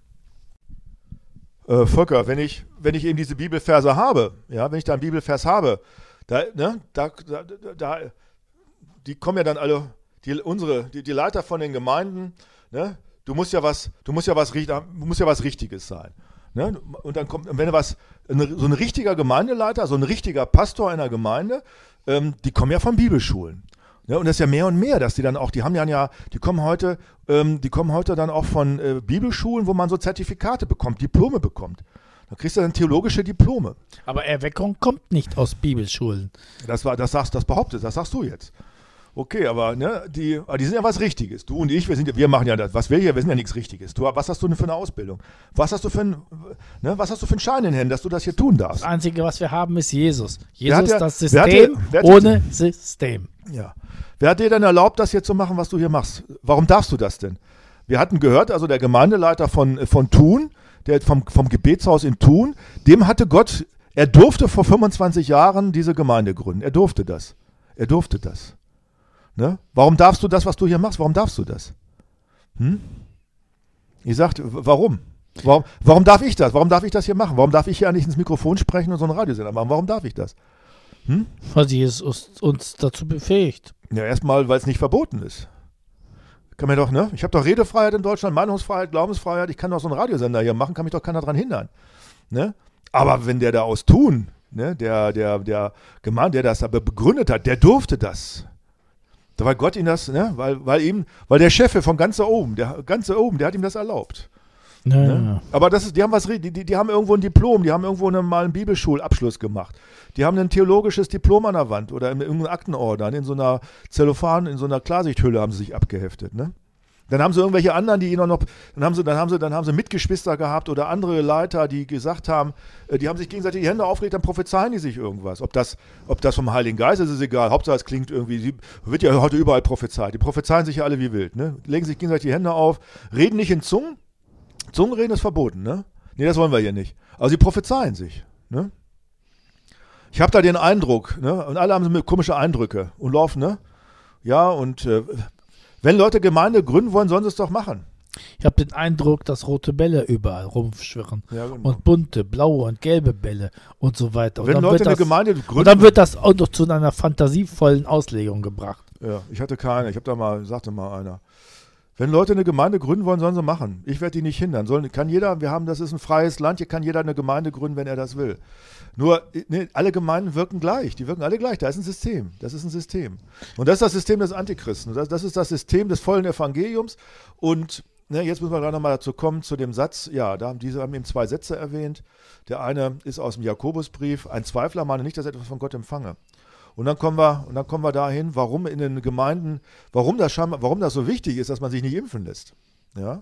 B: Äh, Volker, wenn ich, wenn ich eben diese Bibelverse habe, ja, wenn ich da einen Bibelvers habe, Da, ne, da, da, da, die kommen ja dann alle, die, unsere, die, die Leiter von den Gemeinden, ne, du musst ja was, du musst ja was, muss ja was Richtiges sein. Ne? Und dann kommt, wenn du was, so ein richtiger Gemeindeleiter, so ein richtiger Pastor einer Gemeinde, ähm, die kommen ja von Bibelschulen. Ne? Und das ist ja mehr und mehr, dass die dann auch, die haben ja, die kommen heute, ähm, die kommen heute dann auch von äh, Bibelschulen, wo man so Zertifikate bekommt, Diplome bekommt. Da kriegst du dann theologische Diplome.
A: Aber Erweckung kommt nicht aus Bibelschulen.
B: Das war, das sagst, das behauptest, das sagst du jetzt. Okay, aber ne, die, aber die sind ja was Richtiges. Du und ich, wir sind, wir machen ja das, was wir hier, wir sind ja nichts Richtiges. Du, was hast du denn für eine Ausbildung? Was hast du für ein, ne, was hast du für einen Schein in den Händen, dass du das hier tun darfst?
A: Das Einzige, was wir haben, ist Jesus.
B: Wer hat
A: Jesus,
B: dir-
A: das
B: wer
A: System
B: hat dir- wer hat dir-
A: ohne System.
B: Ja. Wer hat dir denn erlaubt, das hier zu machen, was du hier machst? Warum darfst du das denn? Wir hatten gehört, also der Gemeindeleiter von, von Thun, der vom, vom Gebetshaus in Thun, dem hatte Gott, er durfte vor fünfundzwanzig Jahren diese Gemeinde gründen. Er durfte das. Er durfte das. Ne? Warum darfst du das, was du hier machst? Warum darfst du das? Hm? Ich sagte, warum? warum? Warum darf ich das? Warum darf ich das hier machen? Warum darf ich hier nicht ins Mikrofon sprechen und so einen Radiosender machen? Warum darf ich das? Hm?
A: Weil Jesus uns dazu befähigt.
B: Ja, erstmal, weil es nicht verboten ist. Kann mir doch, ne? Ich habe doch Redefreiheit in Deutschland, Meinungsfreiheit, Glaubensfreiheit. Ich kann doch so einen Radiosender hier machen, kann mich doch keiner dran hindern. Ne? Aber wenn der da aus Thun, ne, der, der, der Gemeinde, der das aber begründet hat, der durfte das. Weil Gott ihn das, ne, weil, weil ihm, weil der Chef von ganz da oben, der ganz da oben, der hat ihm das erlaubt.
A: Ja,
B: Ne?
A: ja.
B: Aber das ist, die haben was, die, die, die haben irgendwo ein Diplom, die haben irgendwo eine, mal einen Bibelschulabschluss gemacht. Die haben ein theologisches Diplom an der Wand oder in irgendeinem Aktenordner, in so einer Zellophan, in so einer Klarsichthülle haben sie sich abgeheftet, ne? Dann haben sie irgendwelche anderen, die ihnen noch, dann haben sie, dann haben sie, dann haben sie Mitgeschwister gehabt oder andere Leiter, die gesagt haben, äh, die haben sich gegenseitig die Hände aufgelegt, dann prophezeien die sich irgendwas. Ob das, ob das vom Heiligen Geist ist, ist egal. Hauptsache es klingt irgendwie, sie, wird ja heute überall prophezeit. Die prophezeien sich ja alle wie wild, ne? Legen sich gegenseitig die Hände auf, reden nicht in Zungen. Zungenreden ist verboten, ne? Nee, das wollen wir hier nicht. Aber sie prophezeien sich, ne? Ich habe da den Eindruck, ne? Und alle haben so komische Eindrücke und laufen, ne? Ja, und äh, wenn Leute Gemeinde gründen wollen, sollen sie es doch machen.
A: Ich habe den Eindruck, dass rote Bälle überall rumschwirren.
B: Ja, genau.
A: Und bunte, blaue und gelbe Bälle und so weiter. Und
B: Wenn
A: dann
B: Leute
A: wird
B: eine
A: das,
B: Gemeinde gründen.
A: und dann wird das auch noch zu einer fantasievollen Auslegung gebracht.
B: Ja, ich hatte keine. Ich habe da mal, sagte mal einer. Wenn Leute eine Gemeinde gründen wollen, sollen sie machen. Ich werde die nicht hindern. Sollen, kann jeder, wir haben, das ist ein freies Land, hier kann jeder eine Gemeinde gründen, wenn er das will. Nur, ne, alle Gemeinden wirken gleich. Die wirken alle gleich. Da ist ein System. Das ist ein System. Und das ist das System des Antichristen. Das, das ist das System des vollen Evangeliums. Und ne, jetzt müssen wir gerade nochmal dazu kommen, zu dem Satz. Ja, da haben diese haben eben zwei Sätze erwähnt. Der eine ist aus dem Jakobusbrief. Ein Zweifler meine nicht, dass er etwas von Gott empfange. Und dann kommen wir, und dann kommen wir dahin, warum in den Gemeinden, warum das scheinbar, warum das so wichtig ist, dass man sich nicht impfen lässt. Ja?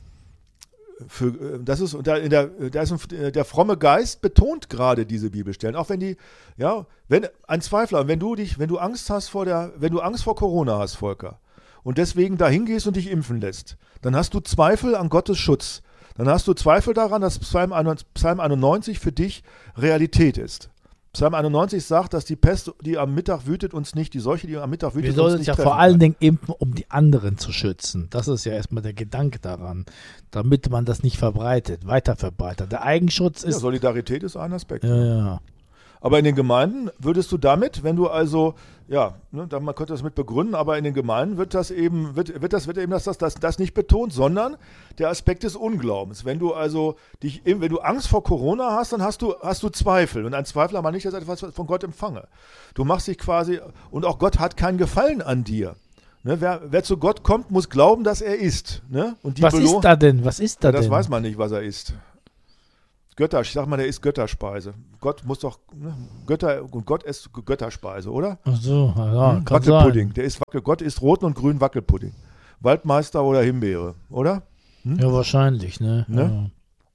B: Für, das ist, und da, in der, da ist ein, der fromme Geist betont gerade diese Bibelstellen, auch wenn die, ja, wenn ein Zweifler, wenn du dich, wenn du Angst hast vor der, wenn du Angst vor Corona hast, Volker, und deswegen dahin gehst und dich impfen lässt, dann hast du Zweifel an Gottes Schutz. Dann hast du Zweifel daran, dass Psalm einundneunzig für dich Realität ist. Psalm einundneunzig sagt, dass die Pest, die am Mittag wütet, uns nicht, die Seuche, die am Mittag wütet,
A: Wir
B: uns
A: sollen
B: nicht
A: uns ja
B: treffen
A: vor allen
B: kann.
A: Dingen impfen, um die anderen zu schützen. Das ist ja erstmal der Gedanke daran, damit man das nicht verbreitet, weiter verbreitet. Der Eigenschutz
B: Ja,
A: ist...
B: Solidarität ist ein Aspekt.
A: Ja, ja.
B: Aber in den Gemeinden würdest du damit, wenn du also, ja, ne, dann, man könnte das mit begründen, aber in den Gemeinden wird das eben, wird, wird das, wird eben das, das, das, das nicht betont, sondern der Aspekt des Unglaubens. Wenn du also dich, wenn du Angst vor Corona hast, dann hast du, hast du Zweifel. Und ein Zweifel aber nicht, dass er etwas von Gott empfange. Du machst dich quasi, und auch Gott hat keinen Gefallen an dir. Ne, wer, wer zu Gott kommt, muss glauben, dass er ist. Ne? Und die
A: Was
B: Belohnung,
A: ist da denn? Was ist da
B: ja, das
A: denn?
B: weiß man nicht, was er ist. Götter, ich sag mal, der isst Götterspeise. Gott muss doch, ne, Götter, und Gott isst Götterspeise, oder?
A: Ach so, ja,
B: Hm?
A: kann
B: Wackelpudding,
A: sein.
B: der isst Wackel, Gott isst roten und grünen Wackelpudding. Waldmeister oder Himbeere, oder? Hm?
A: Ja, wahrscheinlich, ne?
B: Ne?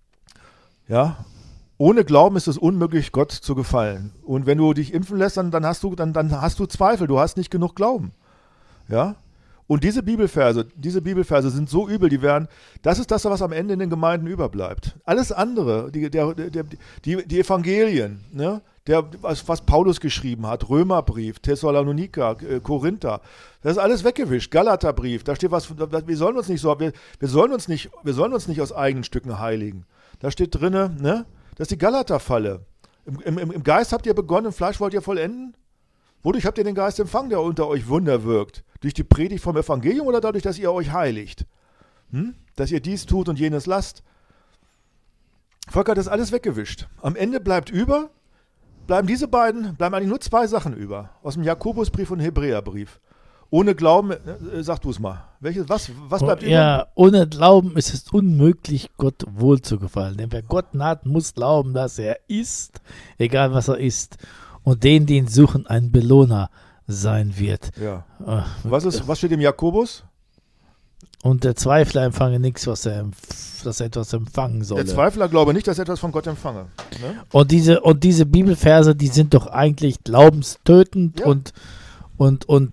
B: Ja. Ohne Glauben ist es unmöglich, Gott zu gefallen. Und wenn du dich impfen lässt, dann, dann, hast du, dann, dann hast du Zweifel, du hast nicht genug Glauben. Ja? Und diese Bibelverse, diese Bibelverse sind so übel, die werden, das ist das, was am Ende in den Gemeinden überbleibt. Alles andere, die, der, der, die, die Evangelien, ne? der, was, was Paulus geschrieben hat, Römerbrief, Thessaloniker, äh, Korinther, das ist alles weggewischt. Galaterbrief, da steht was, wir sollen uns nicht so, wir, wir sollen uns nicht, wir sollen uns nicht aus eigenen Stücken heiligen. Da steht drinne, ne? Das ist die Galaterfalle. Im, im, Im Geist habt ihr begonnen, im Fleisch wollt ihr vollenden? Wodurch habt ihr den Geist empfangen, der unter euch Wunder wirkt? Durch die Predigt vom Evangelium oder dadurch, dass ihr euch heiligt? Hm? Dass ihr dies tut und jenes lasst? Volker hat das alles weggewischt. Am Ende bleibt über, bleiben diese beiden, bleiben eigentlich nur zwei Sachen über. Aus dem Jakobusbrief und Hebräerbrief. Ohne Glauben, äh, sag du es mal. Welches, was, was bleibt über?
A: Ja, ohne Glauben ist es unmöglich, Gott wohl zu gefallen. Denn wer Gott naht, muss glauben, dass er ist, egal was er ist. Und denen, die ihn suchen, ein Belohner sein wird.
B: Ja.
A: Äh,
B: Was, ist, was steht im Jakobus?
A: Und der Zweifler empfange nichts, was er, empf- dass er etwas empfangen soll.
B: Der Zweifler glaube nicht, dass er etwas von Gott empfange. Ne?
A: Und diese, und diese Bibelverse, die sind doch eigentlich glaubenstötend
B: Ja.
A: und, und, und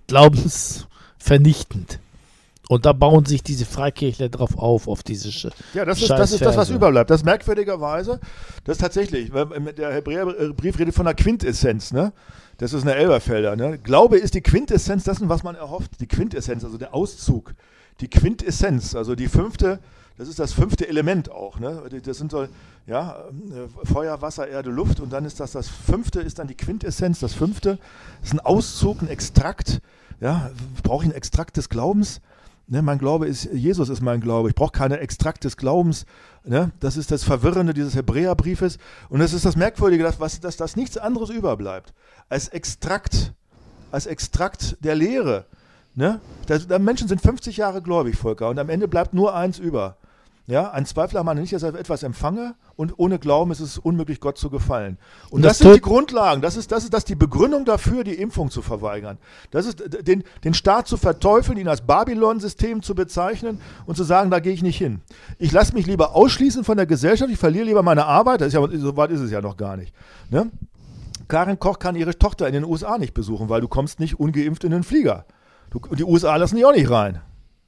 A: glaubensvernichtend. Und da bauen sich diese Freikirchler drauf auf, auf diese Sch
B: Ja, das ist, das ist das, was
A: Scheißverse.
B: überbleibt. Das ist merkwürdigerweise, das ist tatsächlich, weil der Hebräerbrief redet von der Quintessenz, ne? Das ist eine Elberfelder, ne? Glaube ist die Quintessenz dessen, was man erhofft. Die Quintessenz, also der Auszug. Die Quintessenz, also die fünfte, das ist das fünfte Element auch, ne? Das sind so, ja, Feuer, Wasser, Erde, Luft und dann ist das, das fünfte ist dann die Quintessenz, das fünfte ist ein Auszug, ein Extrakt, ja, brauche ich ein Extrakt des Glaubens? Ne, mein Glaube ist, Jesus ist mein Glaube. Ich brauche keine Extrakt des Glaubens. Ne? Das ist das Verwirrende dieses Hebräerbriefes. Und das ist das Merkwürdige, dass, was, dass das nichts anderes überbleibt als Extrakt, als Extrakt der Lehre. Ne? Da, da Menschen sind fünfzig Jahre gläubig, Volker, und am Ende bleibt nur eins über. Ja, ein Zweifler meine nicht, dass er etwas empfange, und ohne Glauben ist es unmöglich, Gott zu gefallen. Und das,
A: Das
B: sind die
A: töt-
B: Grundlagen, das ist, das ist das die Begründung dafür, die Impfung zu verweigern. Das ist äh, den, den Staat zu verteufeln, ihn als Babylon-System zu bezeichnen und zu sagen, da gehe ich nicht hin. Ich lasse mich lieber ausschließen von der Gesellschaft, ich verliere lieber meine Arbeit, das ist ja, so weit ist es ja noch gar nicht. Ne? Karin Koch kann ihre Tochter in den U S A nicht besuchen, weil du kommst nicht ungeimpft in den Flieger. Du, die U S A lassen dich auch nicht rein.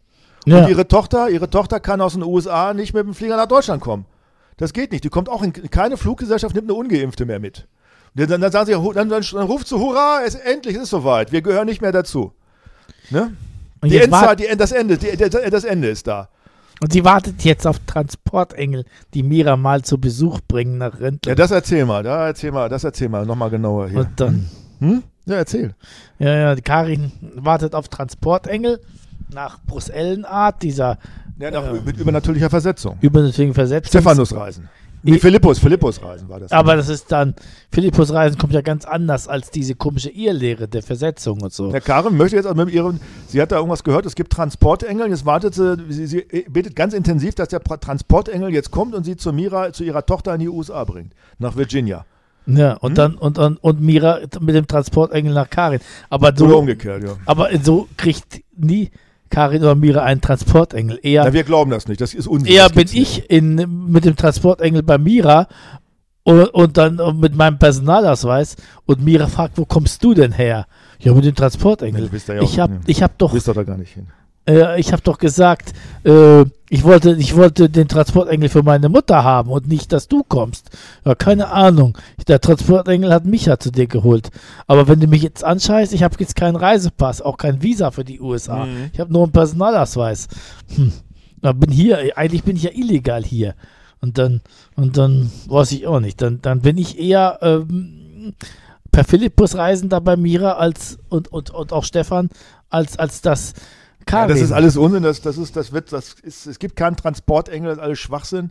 A: Ja.
B: Und ihre Tochter, ihre Tochter kann aus den U S A nicht mit dem Flieger nach Deutschland kommen. Das geht nicht. Die kommt auch in keine Fluggesellschaft, nimmt eine Ungeimpfte mehr mit. Und dann, dann sagen sie, dann, dann, dann ruft sie, hurra, es, endlich ist es soweit. Wir gehören nicht mehr dazu. Ne?
A: Und
B: Die
A: jetzt
B: Endzeit,
A: wart-
B: die, das, Ende, die, das Ende ist da.
A: Und sie wartet jetzt auf Transportengel, die Mira mal zu Besuch bringen nach Rentler.
B: Ja, das erzähl mal, da erzähl mal, das erzähl mal nochmal genauer hier.
A: Und dann,
B: Hm? Ja, erzähl.
A: ja, ja, die Karin wartet auf Transportengel nach Brusellenart, dieser
B: Ja, nach,
A: äh,
B: mit übernatürlicher Versetzung.
A: übernatürlichen Versetzung.
B: Stephanusreisen. Nee,
A: Ich-
B: Philippus, Philippusreisen war das.
A: Aber das ist dann, Philippus Reisen kommt ja ganz anders als diese komische Irrlehre der Versetzung und so.
B: Herr Karin möchte jetzt also mit ihrem, sie hat da irgendwas gehört, es gibt Transportengel, jetzt wartet sie, sie, sie betet ganz intensiv, dass der Transportengel jetzt kommt und sie zu Mira, zu ihrer Tochter in die U S A bringt, nach Virginia.
A: Ja, und
B: Hm?
A: dann, und, und, und Mira mit dem Transportengel nach Karin. Aber
B: Oder
A: so,
B: umgekehrt, ja.
A: aber so kriegt nie Karin oder Mira einen Transportengel. Eher,
B: Na, wir glauben das nicht, das ist Unsinn.
A: eher
B: das
A: bin
B: gibt's nicht.
A: ich in, mit dem Transportengel bei Mira und, und dann mit meinem Personalausweis und Mira fragt, wo kommst du denn her? Ja, mit dem Transportengel.
B: Du bist da ja
A: ich
B: auch-
A: habe
B: ja.
A: ich hab
B: Du
A: doch
B: bist doch da gar nicht hin.
A: Äh, ich habe doch gesagt, äh, ich wollte, ich wollte den Transportengel für meine Mutter haben und nicht, dass du kommst. Ja, keine Ahnung. Der Transportengel hat mich ja zu dir geholt. Aber wenn du mich jetzt anscheißt, ich habe jetzt keinen Reisepass, auch kein Visa für die U S A.
B: Mhm.
A: Ich habe nur einen Personalausweis. Hm. Da bin hier, eigentlich bin ich ja illegal hier. Und dann, und dann weiß ich auch nicht. Dann, dann bin ich eher ähm, per Philippus reisender bei Mira als und, und, und auch Stefan als, als das
B: Ja,
A: Karin.
B: das ist alles Unsinn, das, das ist, das wird, das ist, es gibt keinen Transportengel, das ist alles Schwachsinn.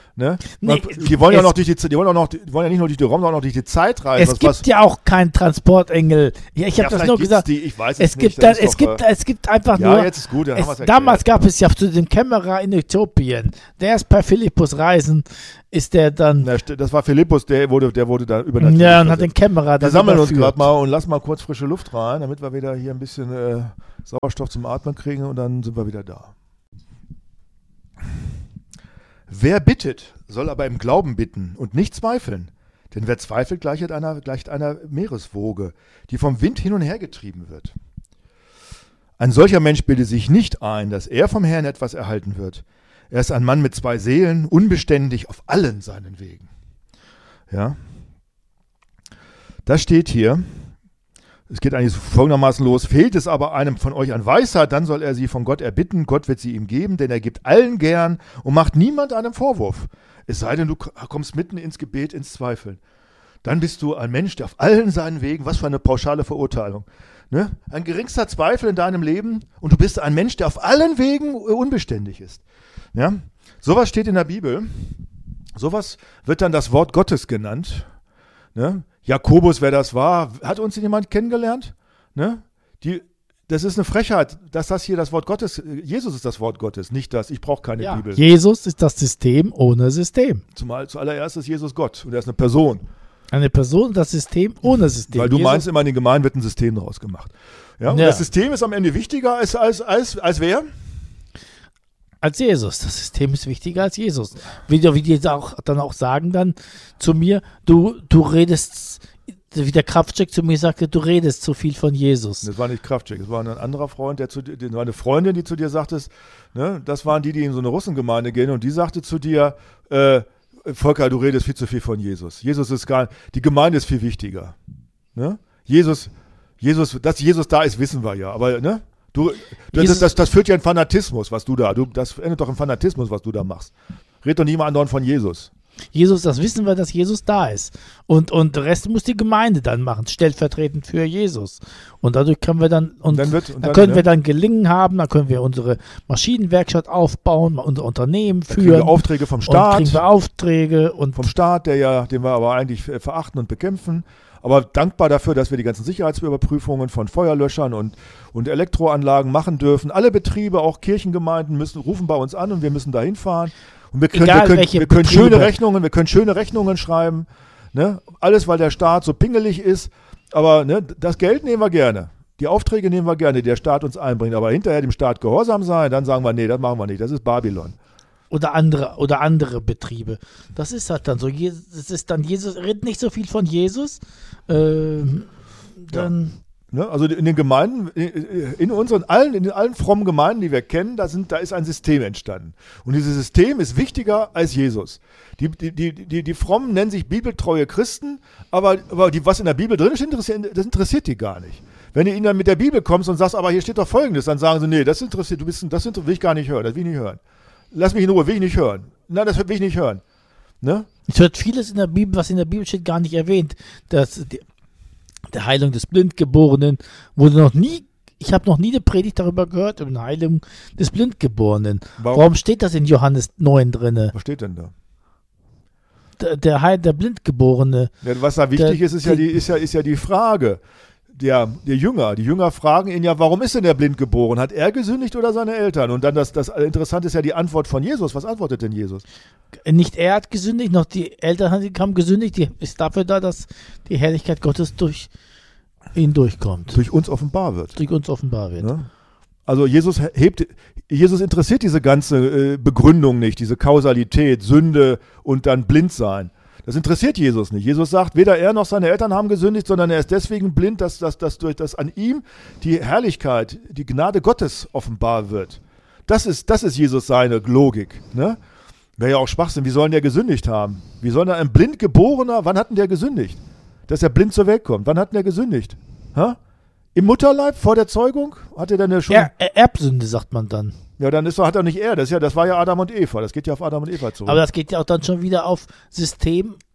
B: Ne?
A: Nee,
B: die wollen ja
A: es-
B: noch durch die, die wollen auch noch, die wollen ja nicht nur durch die Raum, sondern auch noch durch die Zeit reisen.
A: Es
B: was,
A: gibt
B: was,
A: ja auch keinen Transportengel. Ja, ich habe
B: ja,
A: das
B: vielleicht
A: nur
B: gibt's
A: gesagt.
B: Die, ich weiß
A: Es
B: es
A: gibt,
B: nicht.
A: dann,
B: das ist
A: es,
B: doch,
A: gibt,
B: äh,
A: es gibt einfach
B: ja,
A: nur.
B: jetzt ist gut, dann haben
A: es,
B: wir's erklärt.
A: damals gab es ja zu dem Kämmerer in Äthiopien, der ist per Philippus reisen, ist der dann.
B: Na, st- das war Philippus, der wurde, der wurde da übernatürlich
A: Ja, und hat
B: versetzt.
A: den Kämmerer
B: Wir
A: dann
B: sammeln uns
A: überführt.
B: gerade mal und lassen mal kurz frische Luft rein, damit wir wieder hier ein bisschen äh, Sauerstoff zum Atmen kriegen und dann sind wir wieder da. Wer bittet, soll aber im Glauben bitten und nicht zweifeln. Denn wer zweifelt, gleicht einer, gleicht einer Meereswoge, die vom Wind hin und her getrieben wird. Ein solcher Mensch bildet sich nicht ein, dass er vom Herrn etwas erhalten wird. Er ist ein Mann mit zwei Seelen, unbeständig auf allen seinen Wegen. Ja. Das steht hier. Es geht eigentlich folgendermaßen los. Fehlt es aber einem von euch an Weisheit, dann soll er sie von Gott erbitten. Gott wird sie ihm geben, denn er gibt allen gern und macht niemand einen Vorwurf. Es sei denn, du kommst mitten ins Gebet, ins Zweifeln. Dann bist du ein Mensch, der auf allen seinen Wegen, was für eine pauschale Verurteilung, ne? Ein geringster Zweifel in deinem Leben und du bist ein Mensch, der auf allen Wegen unbeständig ist. Ja? Sowas steht in der Bibel. Sowas wird dann das Wort Gottes genannt. Ne? Jakobus, wer das war, hat uns jemand kennengelernt? Ne? Die, das ist eine Frechheit, dass das hier das Wort Gottes, Jesus ist das Wort Gottes, nicht das, ich brauche keine
A: Ja,
B: Bibel.
A: Jesus ist das System ohne System.
B: Zumal zuallererst ist Jesus Gott und er ist eine Person.
A: Eine Person, das System ohne System.
B: Weil du
A: Jesus,
B: meinst immer, in den Gemeinden wird ein System draus gemacht. Ja? Und
A: Ja.
B: das System ist am Ende wichtiger als, als, als, als wer?
A: als Jesus. Das System ist wichtiger als Jesus. Wie, die- wie die auch, dann auch sagen dann zu mir, du, du redest, wie der Kraftcheck zu mir sagte, du redest zu viel von Jesus.
B: Das war nicht Kraftcheck, das war ein anderer Freund, der zu dir, das war eine Freundin, die zu dir sagte, ne, das waren die, die in so eine Russengemeinde gehen und die sagte zu dir, äh, Volker, du redest viel zu viel von Jesus. Jesus ist gar, die Gemeinde ist viel wichtiger. Ne? Jesus, Jesus, dass Jesus da ist, wissen wir ja, aber ne? Du, das,
A: Jesus-
B: das, das führt ja in Fanatismus, was du da, du, das endet doch in Fanatismus, was du da machst. Red doch niemand anderen von Jesus.
A: Jesus, das wissen wir, dass Jesus da ist. Und, und der Rest muss die Gemeinde dann machen, stellvertretend für Jesus. Und dadurch können wir dann, und
B: Dann wird- und
A: dann
B: dann,
A: können
B: ne?
A: wir dann Gelingen haben, dann können wir unsere Maschinenwerkstatt aufbauen, unser Unternehmen
B: Da kriegen wir
A: führen.
B: Aufträge vom
A: Und
B: Staat.
A: kriegen wir Aufträge und
B: vom Staat, der ja, den wir aber eigentlich äh, verachten und bekämpfen. Aber dankbar dafür, dass wir die ganzen Sicherheitsüberprüfungen von Feuerlöschern und, und Elektroanlagen machen dürfen. Alle Betriebe, auch Kirchengemeinden, müssen, rufen bei uns an und wir müssen da hinfahren. Und wir können,
A: Egal
B: wir können,
A: welche
B: wir können
A: Betriebe.
B: schöne Rechnungen, wir können schöne Rechnungen schreiben. Ne? Alles, weil der Staat so pingelig ist. Aber ne, das Geld nehmen wir gerne. Die Aufträge nehmen wir gerne, die der Staat uns einbringt. Aber hinterher dem Staat gehorsam sein, dann sagen wir, nee, das machen wir nicht. Das ist Babylon.
A: oder andere oder andere Betriebe. Das ist halt dann so. Es ist dann Jesus, redet nicht so viel von Jesus. Ähm, dann
B: Ne? Also in den Gemeinden, in unseren allen, in den allen frommen Gemeinden, die wir kennen, da, sind, da ist ein System entstanden. Und dieses System ist wichtiger als Jesus. Die, die, die, die, die Frommen nennen sich bibeltreue Christen, aber, aber die, was in der Bibel drin ist, interessiert, das interessiert die gar nicht. Wenn du ihnen dann mit der Bibel kommst und sagst, aber hier steht doch Folgendes, dann sagen sie, nee, das interessiert, du bist, das will ich gar nicht hören, das will ich nicht hören. Lass mich in Ruhe, will ich nicht hören. Nein, das will ich nicht hören. Ne?
A: es wird vieles in der Bibel, was in der Bibel steht, gar nicht erwähnt. Das, die, der Heilung des Blindgeborenen wurde noch nie, ich habe noch nie eine Predigt darüber gehört, über eine Heilung des Blindgeborenen.
B: Warum?
A: Warum steht das in Johannes neun drinne?
B: Was steht denn da?
A: Der, der, Heil, der Blindgeborene.
B: Ja, was da wichtig
A: Der-
B: ist, ist ja, die, ist, ja, ist ja die Frage der, der Jünger. Die Jünger fragen ihn ja, warum ist denn der blind geboren? Hat er gesündigt oder seine Eltern? Und dann das, das Interessante ist ja die Antwort von Jesus. Was antwortet denn Jesus?
A: Nicht er hat gesündigt, noch die Eltern haben gesündigt. Die ist dafür da, dass die Herrlichkeit Gottes durch ihn durchkommt,
B: Durch uns offenbar wird.
A: durch uns offenbar wird.
B: Ne? Also Jesus hebt, Jesus interessiert diese ganze äh, Begründung nicht, diese Kausalität, Sünde und dann blind sein. Das interessiert Jesus nicht. Jesus sagt, weder er noch seine Eltern haben gesündigt, sondern er ist deswegen blind, dass, dass, dass durch das an ihm die Herrlichkeit, die Gnade Gottes offenbar wird. Das ist, das ist Jesus seine Logik. Ne? Wäre ja auch Schwachsinn. Wie sollen der gesündigt haben? Wie soll da ein blind geborener, wann hat denn der gesündigt? Dass er blind zur Welt kommt. Wann hat denn der gesündigt? Ha? Im Mutterleib, vor der Zeugung? Hat er denn ja schon...
A: Er, er, Erbsünde, sagt man dann.
B: Ja, dann ist doch, hat er nicht er. Das, ist ja, das war ja Adam und Eva. Das geht ja auf Adam und Eva zurück.
A: Aber das geht ja auch dann schon wieder auf System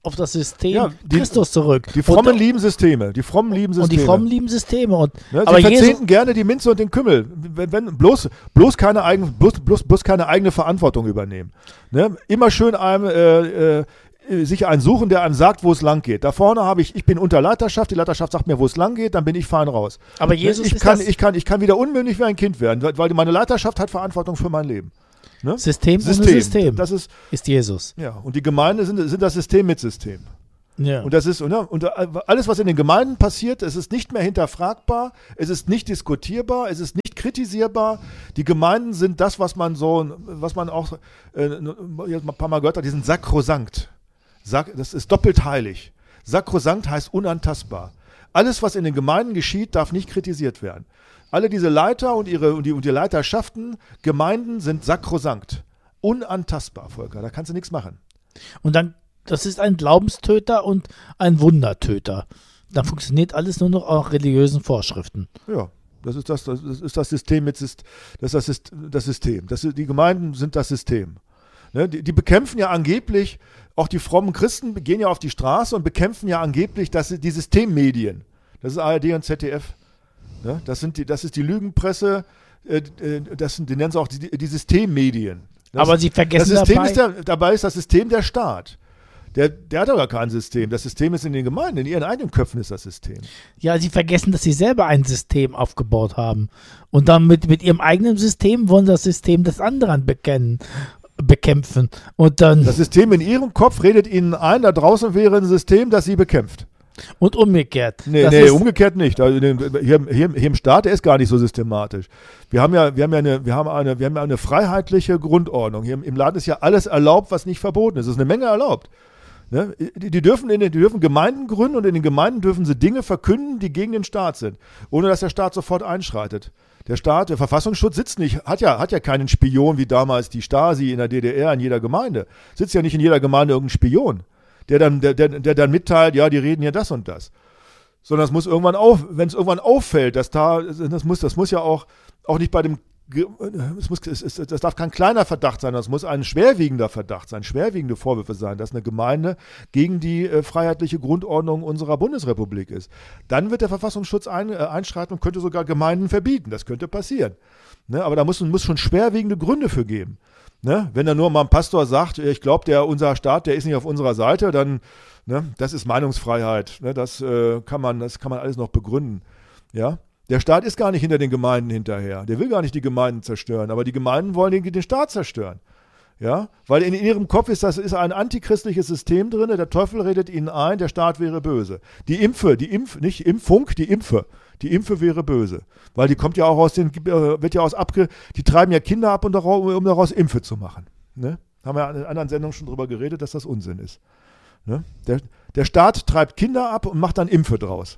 A: auf das System
B: Ja, die-
A: Christus zurück.
B: Die frommen
A: und,
B: lieben Systeme, die frommen lieben Systeme.
A: und die frommen lieben Systeme. Und,
B: Ne,
A: aber
B: sie
A: Jesus,
B: verzehnten gerne die Minze und den Kümmel. Wenn, wenn, bloß, bloß, keine eigen, bloß, bloß, bloß keine eigene Verantwortung übernehmen. Ne? Immer schön einem, äh, äh, sich einen suchen, der einem sagt, wo es lang geht. Da vorne habe ich, ich bin unter Leiterschaft, die Leiterschaft sagt mir, wo es lang geht, dann bin ich fein raus.
A: aber Jesus
B: ich,
A: ist
B: kann,
A: das
B: ich, kann, ich kann wieder unmündig wie ein Kind werden, weil weil meine Leiterschaft hat Verantwortung für mein Leben. Ne?
A: System, System ohne System.
B: Das ist,
A: ist Jesus.
B: ja, und die Gemeinden sind, sind das System mit System.
A: Ja.
B: Und das ist, und, und alles, was in den Gemeinden passiert, es ist nicht mehr hinterfragbar, es ist nicht diskutierbar, es ist nicht kritisierbar. Die Gemeinden sind das, was man so, was man auch äh, jetzt mal ein paar Mal gehört hat, die sind sakrosankt. Sak, das ist doppelt heilig. Sakrosankt heißt unantastbar. Alles, was in den Gemeinden geschieht, darf nicht kritisiert werden. Alle diese Leiter und ihre und die, und die Leiterschaften, Gemeinden sind sakrosankt. Unantastbar, Volker, da kannst du nichts machen.
A: Und dann, das ist ein Glaubenstöter und ein Wundertöter. Dann funktioniert alles nur noch auf religiösen Vorschriften.
B: Ja, das ist das, das ist das System mit Syst- das ist das, das System. Das ist, die Gemeinden sind das System. Ne, die, die bekämpfen ja angeblich, auch die frommen Christen gehen ja auf die Straße und bekämpfen ja angeblich das, die Systemmedien. Das ist A R D und Z D F. Ne, das, sind die, das ist die Lügenpresse, äh, das sind, die nennen sie auch die, die Systemmedien. Das,
A: Aber sie vergessen
B: das System
A: dabei,
B: ist der, dabei ist das System der Staat. Der, der hat aber kein System. Das System ist in den Gemeinden, in ihren eigenen Köpfen ist das System.
A: ja, sie vergessen, dass sie selber ein System aufgebaut haben. Und dann mit, mit ihrem eigenen System wollen das System des anderen bekennen, bekämpfen. Und dann
B: Das System in ihrem Kopf redet ihnen ein, da draußen wäre ein System, das sie bekämpft.
A: und umgekehrt.
B: Nee,
A: Das
B: nee,
A: ist,
B: umgekehrt nicht. Also hier, hier, hier im Staat, der ist gar nicht so systematisch. Wir haben ja, wir haben ja eine, wir haben eine, wir haben ja eine freiheitliche Grundordnung. Hier im, im Land ist ja alles erlaubt, was nicht verboten ist. Es ist eine Menge erlaubt. Ne? Die, die, dürfen in den, die dürfen Gemeinden gründen und in den Gemeinden dürfen sie Dinge verkünden, die gegen den Staat sind, ohne dass der Staat sofort einschreitet. Der Staat, der Verfassungsschutz sitzt nicht, hat ja, hat ja keinen Spion wie damals die Stasi in der D D R in jeder Gemeinde. Sitzt ja nicht in jeder Gemeinde irgendein Spion, der dann, der, der, der dann mitteilt, ja, die reden hier das und das. Sondern es muss irgendwann auf, wenn es irgendwann auffällt, dass da, das muss, das muss ja auch, auch nicht bei dem, es muss, es, es, das darf kein kleiner Verdacht sein, das muss ein schwerwiegender Verdacht sein, schwerwiegende Vorwürfe sein, dass eine Gemeinde gegen die äh, freiheitliche Grundordnung unserer Bundesrepublik ist. Dann wird der Verfassungsschutz ein, äh, einschreiten und könnte sogar Gemeinden verbieten. Das könnte passieren. Ne? Aber da muss, muss schon schwerwiegende Gründe für geben. Ne? Wenn da nur mal ein Pastor sagt, ich glaube, der unser Staat, der ist nicht auf unserer Seite, dann, ne, das ist Meinungsfreiheit. Ne? Das, äh, kann man, das kann man alles noch begründen. Ja? Der Staat ist gar nicht hinter den Gemeinden hinterher. Der will gar nicht die Gemeinden zerstören, aber die Gemeinden wollen den, den Staat zerstören. Ja? Weil in, in ihrem Kopf ist, das, ist ein antichristliches System drin, der Teufel redet ihnen ein, der Staat wäre böse. Die Impfe, die Impf, nicht Impfung, die Impfe. Die Impfe wäre böse. Weil die kommt ja auch aus den, wird ja aus abge, die treiben ja Kinder ab, um daraus, um daraus Impfe zu machen. Ne? Haben wir in anderen Sendungen schon drüber geredet, dass das Unsinn ist. Ne? Der, der Staat treibt Kinder ab und macht dann Impfe draus.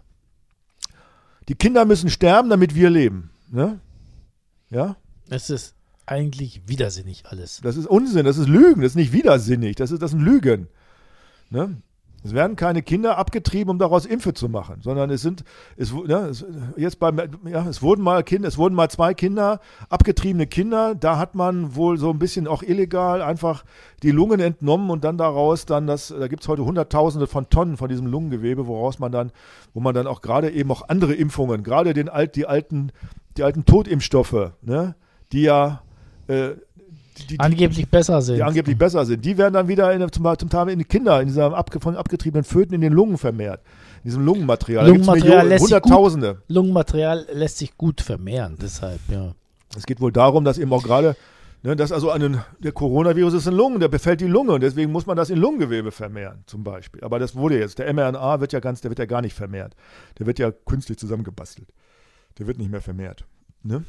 B: Die Kinder müssen sterben, damit wir leben. Ne? Ja?
A: Es ist eigentlich widersinnig alles.
B: Das ist Unsinn, das ist Lügen, das ist nicht widersinnig, das, ist, das sind Lügen. Ne? Es werden keine Kinder abgetrieben, um daraus Impfe zu machen, sondern es sind, es, ja, es, jetzt beim, ja, es wurden mal Kinder, es wurden mal zwei Kinder, abgetriebene Kinder, da hat man wohl so ein bisschen auch illegal einfach die Lungen entnommen und dann daraus dann das, da gibt es heute Hunderttausende von Tonnen von diesem Lungengewebe, woraus man dann, wo man dann auch gerade eben auch andere Impfungen, gerade den alt, die alten, die alten Totimpfstoffe, ne, die ja äh, Die, die,
A: angeblich besser sind.
B: Die angeblich besser sind. Die werden dann wieder in, zum, zum Teil in die Kinder, in dieser abge, von abgetriebenen Föten in den Lungen vermehrt. In diesem Lungenmaterial.
A: Lungenmaterial
B: da gibt's
A: lässt
B: Hunderttausende.
A: Gut, Lungenmaterial lässt sich gut vermehren, deshalb, ja.
B: Es geht wohl darum, dass eben auch gerade, ne, dass also einen, der Coronavirus ist in Lungen, der befällt die Lunge und deswegen muss man das in Lungengewebe vermehren, zum Beispiel. Aber das wurde jetzt, der mRNA wird ja ganz, der wird ja gar nicht vermehrt. Der wird ja künstlich zusammengebastelt. Der wird nicht mehr vermehrt. Ne?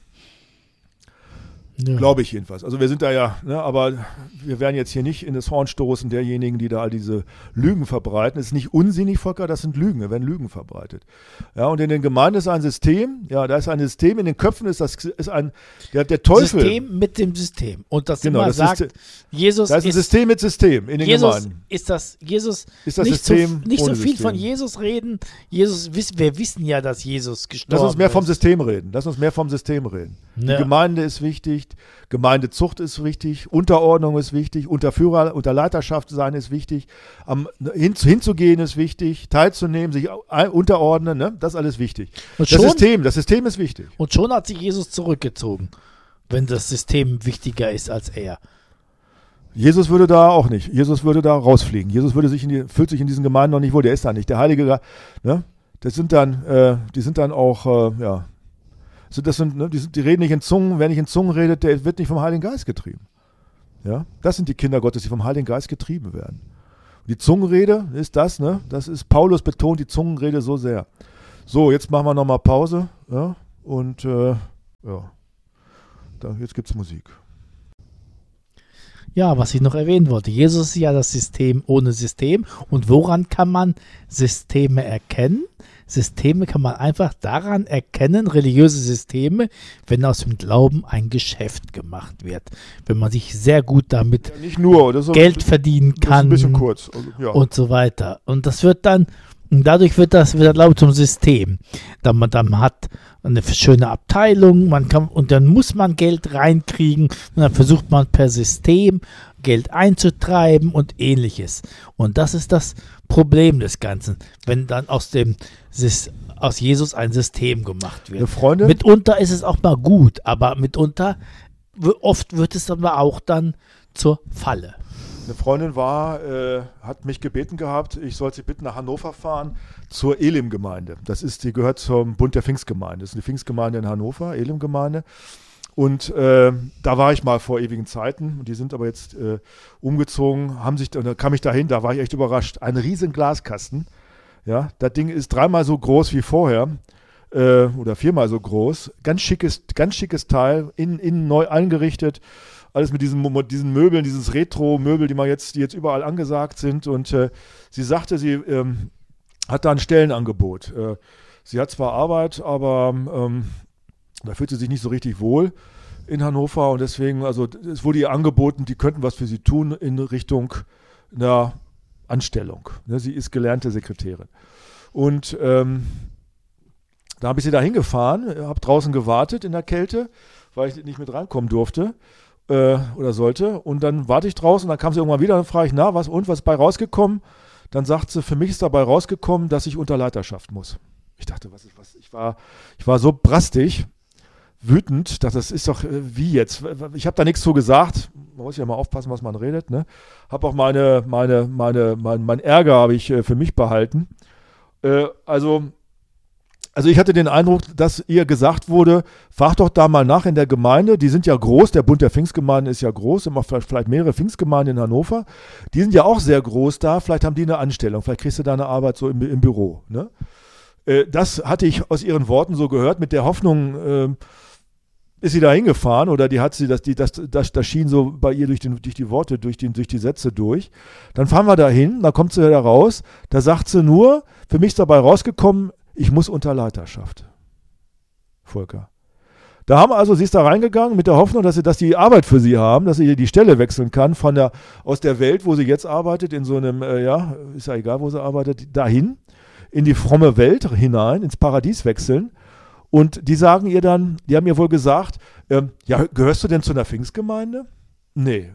B: Ja. Glaube ich jedenfalls. Also wir sind da ja, ne, aber wir werden jetzt hier nicht in das Horn stoßen derjenigen, die da all diese Lügen verbreiten. Es ist nicht unsinnig, Volker, das sind Lügen, da werden Lügen verbreitet. Ja, und in den Gemeinden ist ein System, ja, da ist ein System, in den Köpfen ist das ist ein, der, der Teufel.
A: System mit dem System. Und das
B: genau,
A: immer
B: das
A: sagt,
B: System,
A: Jesus
B: da ist ein
A: ist,
B: System mit System in den
A: Jesus
B: Gemeinden.
A: Ist das, Jesus
B: ist das
A: nicht,
B: System
A: so, nicht so
B: ohne
A: viel
B: System.
A: von Jesus reden. Jesus, wir wissen ja, dass Jesus gestorben ist.
B: Lass uns mehr vom System reden. Lass uns mehr vom System reden. Die
A: Ja.
B: Gemeinde ist wichtig, Gemeindezucht ist wichtig, Unterordnung ist wichtig, unter Führer, unter Leiterschaft sein ist wichtig, am, hin, hinzugehen ist wichtig, teilzunehmen, sich ein- unterordnen, ne? Das ist alles wichtig.
A: Und
B: Das
A: schon,
B: System, das System ist wichtig.
A: und schon hat sich Jesus zurückgezogen, wenn das System wichtiger ist als er.
B: Jesus würde da auch nicht, Jesus würde da rausfliegen. Jesus würde sich in die, fühlt sich in diesen Gemeinden noch nicht wohl, der ist da nicht. Der Heilige Geist, ne? Das sind dann, äh, die sind dann auch, äh, ja, so, das sind, ne, die, sind, die reden nicht in Zungen, wer nicht in Zungen redet, der wird nicht vom Heiligen Geist getrieben. Ja, das sind die Kinder Gottes, die vom Heiligen Geist getrieben werden. Und die Zungenrede ist das, ne? Das ist, Paulus betont die Zungenrede so sehr. So, jetzt machen wir nochmal Pause, ja, und äh, ja, da, jetzt gibt's Musik.
A: Ja, was ich noch erwähnen wollte. Jesus ist ja das System ohne System. Und woran kann man Systeme erkennen? Systeme kann man einfach daran erkennen, religiöse Systeme, wenn aus dem Glauben ein Geschäft gemacht wird. Wenn man sich sehr gut damit
B: Ja, nicht nur, das ist
A: Geld verdienen
B: das ist
A: kann
B: ein bisschen kurz. Also, ja.
A: und so weiter. Und das wird dann, und dadurch wird das, wird der Glaube zum System. Dann man dann hat eine schöne Abteilung, man kann, und dann muss man Geld reinkriegen und dann versucht man per System Geld einzutreiben und ähnliches. Und das ist das Problem des Ganzen, wenn dann aus dem Sys- aus Jesus ein System gemacht wird.
B: Eine Freundin,
A: Mitunter ist es auch mal gut, aber mitunter, w- oft wird es aber auch dann zur Falle.
B: eine Freundin war, äh, hat mich gebeten gehabt, ich soll sie bitten, nach Hannover fahren zur Elim-Gemeinde. Das ist, die gehört zum Bund der Pfingstgemeinde. Das ist eine Pfingstgemeinde in Hannover, Elim-Gemeinde. Und äh, da war ich mal vor ewigen Zeiten. Und die sind aber jetzt äh, umgezogen, haben sich, und da kam ich dahin, da war ich echt überrascht. Ein riesen Glaskasten. Ja, das Ding ist dreimal so groß wie vorher. Äh, oder viermal so groß. Ganz schickes, ganz schickes Teil, innen, innen neu eingerichtet. Alles mit diesen, Mo- diesen Möbeln, dieses Retro-Möbel, die man jetzt, die jetzt überall angesagt sind. Und äh, sie sagte, sie ähm, hat da ein Stellenangebot. Äh, sie hat zwar Arbeit, aber ähm, da fühlt sie sich nicht so richtig wohl in Hannover. Und deswegen, also es wurde ihr angeboten, die könnten was für sie tun in Richtung einer Anstellung. Ne, sie ist gelernte Sekretärin. Und ähm, da habe ich sie da hingefahren, habe draußen gewartet in der Kälte, weil ich nicht mit reinkommen durfte äh, oder sollte. Und dann warte ich draußen, dann kam sie irgendwann wieder und frage ich, na, was und, was ist bei rausgekommen? Dann sagt sie, für mich ist dabei rausgekommen, dass ich unter Leiterschaft muss. Ich dachte, was ist was? Ich war, ich war so brastig, wütend, dass das ist doch, äh, wie jetzt? Ich habe da nichts zu gesagt. Man muss ja mal aufpassen, was man redet. Ne? Habe auch meine, meine, meine, mein, mein Ärger habe ich äh, für mich behalten. Äh, also Also ich hatte den Eindruck, dass ihr gesagt wurde, frag doch da mal nach in der Gemeinde, die sind ja groß, der Bund der Pfingstgemeinden ist ja groß, immer vielleicht, vielleicht mehrere Pfingstgemeinden in Hannover, die sind ja auch sehr groß da, vielleicht haben die eine Anstellung, vielleicht kriegst du da eine Arbeit so im, im Büro. Ne? Äh, das hatte ich aus ihren Worten so gehört, mit der Hoffnung äh, ist sie da hingefahren oder die hat sie, das, die, das, das, das schien so bei ihr durch, den, durch die Worte, durch, den, durch die Sätze durch. Dann fahren wir da hin, dann kommt sie da raus, da sagt sie nur, für mich ist dabei rausgekommen, ich muss unter Leiterschaft. Volker. Da haben also, sie ist da reingegangen mit der Hoffnung, dass sie, dass die Arbeit für sie haben, dass sie die Stelle wechseln kann von der, aus der Welt, wo sie jetzt arbeitet, in so einem, äh, ja, ist ja egal, wo sie arbeitet, dahin, in die fromme Welt hinein, ins Paradies wechseln. Und die sagen ihr dann, die haben ihr wohl gesagt, ähm, ja, gehörst du denn zu einer Pfingstgemeinde? Nee.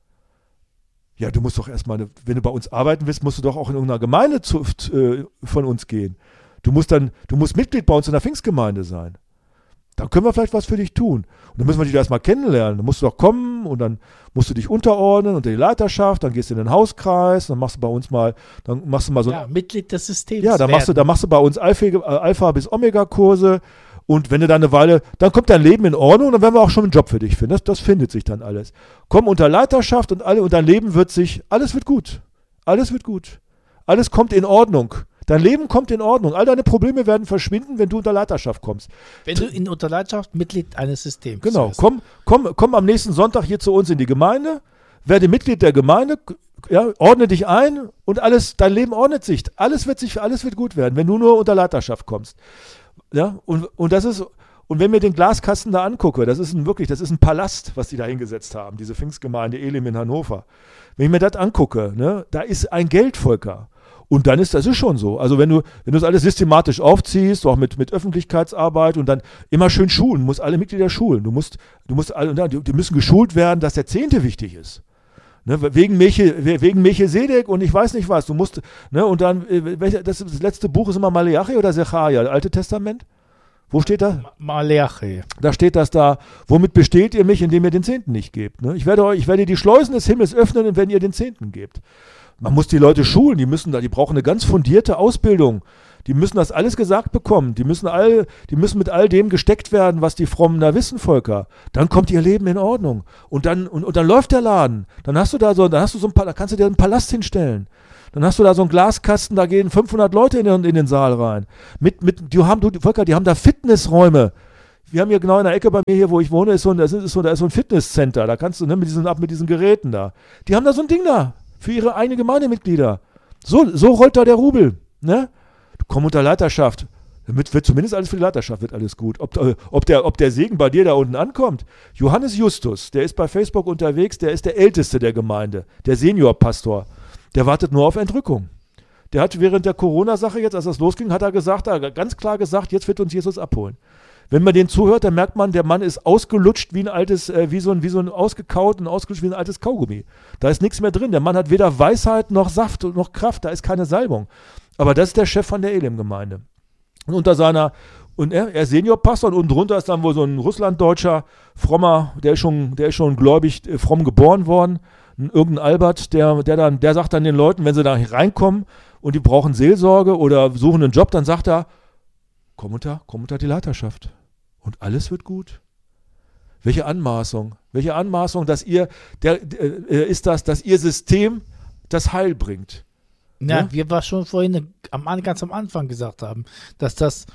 B: Ja, du musst doch erstmal, eine, wenn du bei uns arbeiten willst, musst du doch auch in irgendeiner Gemeinde zu, äh, von uns gehen. Du musst dann, du musst Mitglied bei uns in der Pfingstgemeinde sein. Dann können wir vielleicht was für dich tun. Und dann müssen wir dich erstmal kennenlernen. Dann musst du doch kommen und dann musst du dich unterordnen unter die Leiterschaft, dann gehst du in den Hauskreis, dann machst du bei uns mal, dann machst du mal so
A: Ja, Mitglied des Systems.
B: Ja, dann machst du,
A: werden.
B: dann machst du bei uns Alpha, äh, Alpha bis Omega Kurse und wenn du dann eine Weile, dann kommt dein Leben in Ordnung, dann werden wir auch schon einen Job für dich finden. Das, das findet sich dann alles. Komm unter Leiterschaft und alle und dein Leben wird sich, alles wird gut. Alles wird gut. Alles kommt in Ordnung. Dein Leben kommt in Ordnung. All deine Probleme werden verschwinden, wenn du unter Leiterschaft kommst.
A: Wenn du in Unterleiterschaft Mitglied eines Systems
B: Genau.
A: wirst.
B: Komm, komm, komm am nächsten Sonntag hier zu uns in die Gemeinde, werde Mitglied der Gemeinde, ja, ordne dich ein und alles, dein Leben ordnet sich. Alles wird sich, alles wird gut werden, wenn du nur unter Leiterschaft kommst. Ja, und, und das ist, und wenn mir den Glaskasten da angucke, das ist ein wirklich, das ist ein Palast, was die da hingesetzt haben, diese Pfingstgemeinde Elim in Hannover. Wenn ich mir das angucke, ne, da ist ein Geld, Volker. Und dann ist das ist schon so. Also wenn du, wenn du das alles systematisch aufziehst, auch mit, mit Öffentlichkeitsarbeit und dann immer schön schulen, du musst alle Mitglieder schulen. Du musst, du musst alle, die, die müssen geschult werden, dass der Zehnte wichtig ist. Ne, wegen Melchi, wegen Melchisedek und ich weiß nicht was. Du musst, ne, und dann, welche, das, das letzte Buch ist immer Maleachi oder Secharia, das Alte Testament? Wo steht da?
A: Maleachi.
B: Da steht das da, womit besteht ihr mich, indem ihr den Zehnten nicht gebt? Ne? Ich werde euch, ich werde die Schleusen des Himmels öffnen, wenn ihr den Zehnten gebt. Man muss die Leute schulen, die müssen da, die brauchen eine ganz fundierte Ausbildung. Die müssen das alles gesagt bekommen. Die müssen all, die müssen mit all dem gesteckt werden, was die Frommen da wissen, Volker. Dann kommt ihr Leben in Ordnung. Und dann, und, und dann läuft der Laden. Dann hast du da so, dann hast du so ein paar, da kannst du dir einen Palast hinstellen. Dann hast du da so einen Glaskasten, da gehen fünfhundert Leute in den, in den Saal rein. Mit, mit, die haben, du, Volker, die haben da Fitnessräume. Wir haben hier genau in der Ecke bei mir hier, wo ich wohne, ist so ein, das ist so, da ist so ein Fitnesscenter. Da kannst du, ne, mit diesen, mit diesen Geräten da. Die haben da so ein Ding da. Für ihre eigenen Gemeindemitglieder. So, so rollt da der Rubel. Ne? Komm unter Leiterschaft. Damit wird zumindest alles für die Leiterschaft wird alles gut. Ob, ob, der, ob der Segen bei dir da unten ankommt. Johannes Justus, der ist bei Facebook unterwegs, der ist der Älteste der Gemeinde, der Seniorpastor. Der wartet nur auf Entrückung. Der hat während der Corona-Sache jetzt, als das losging, hat er gesagt, er hat ganz klar gesagt, jetzt wird uns Jesus abholen. Wenn man den zuhört, dann merkt man, der Mann ist ausgelutscht wie ein altes, äh, wie so ein, wie so ein ausgekaut und ausgelutscht wie ein altes Kaugummi. Da ist nichts mehr drin. Der Mann hat weder Weisheit noch Saft noch Kraft. Da ist keine Salbung. Aber das ist der Chef von der Elim-Gemeinde. Und unter seiner, und er, er ist Seniorpastor und unten drunter ist dann wohl so ein Russlanddeutscher frommer, der ist schon, der ist schon gläubig äh, fromm geboren worden. Irgendein Albert, der, der dann, der sagt dann den Leuten, wenn sie da reinkommen und die brauchen Seelsorge oder suchen einen Job, dann sagt er, komm unter, komm unter die Leiterschaft und alles wird gut. Welche Anmaßung, welche Anmaßung, dass ihr, der, äh, ist das, dass ihr System das Heil bringt.
A: Ja,
B: ja?
A: wir was schon vorhin am, ganz am Anfang gesagt haben, dass das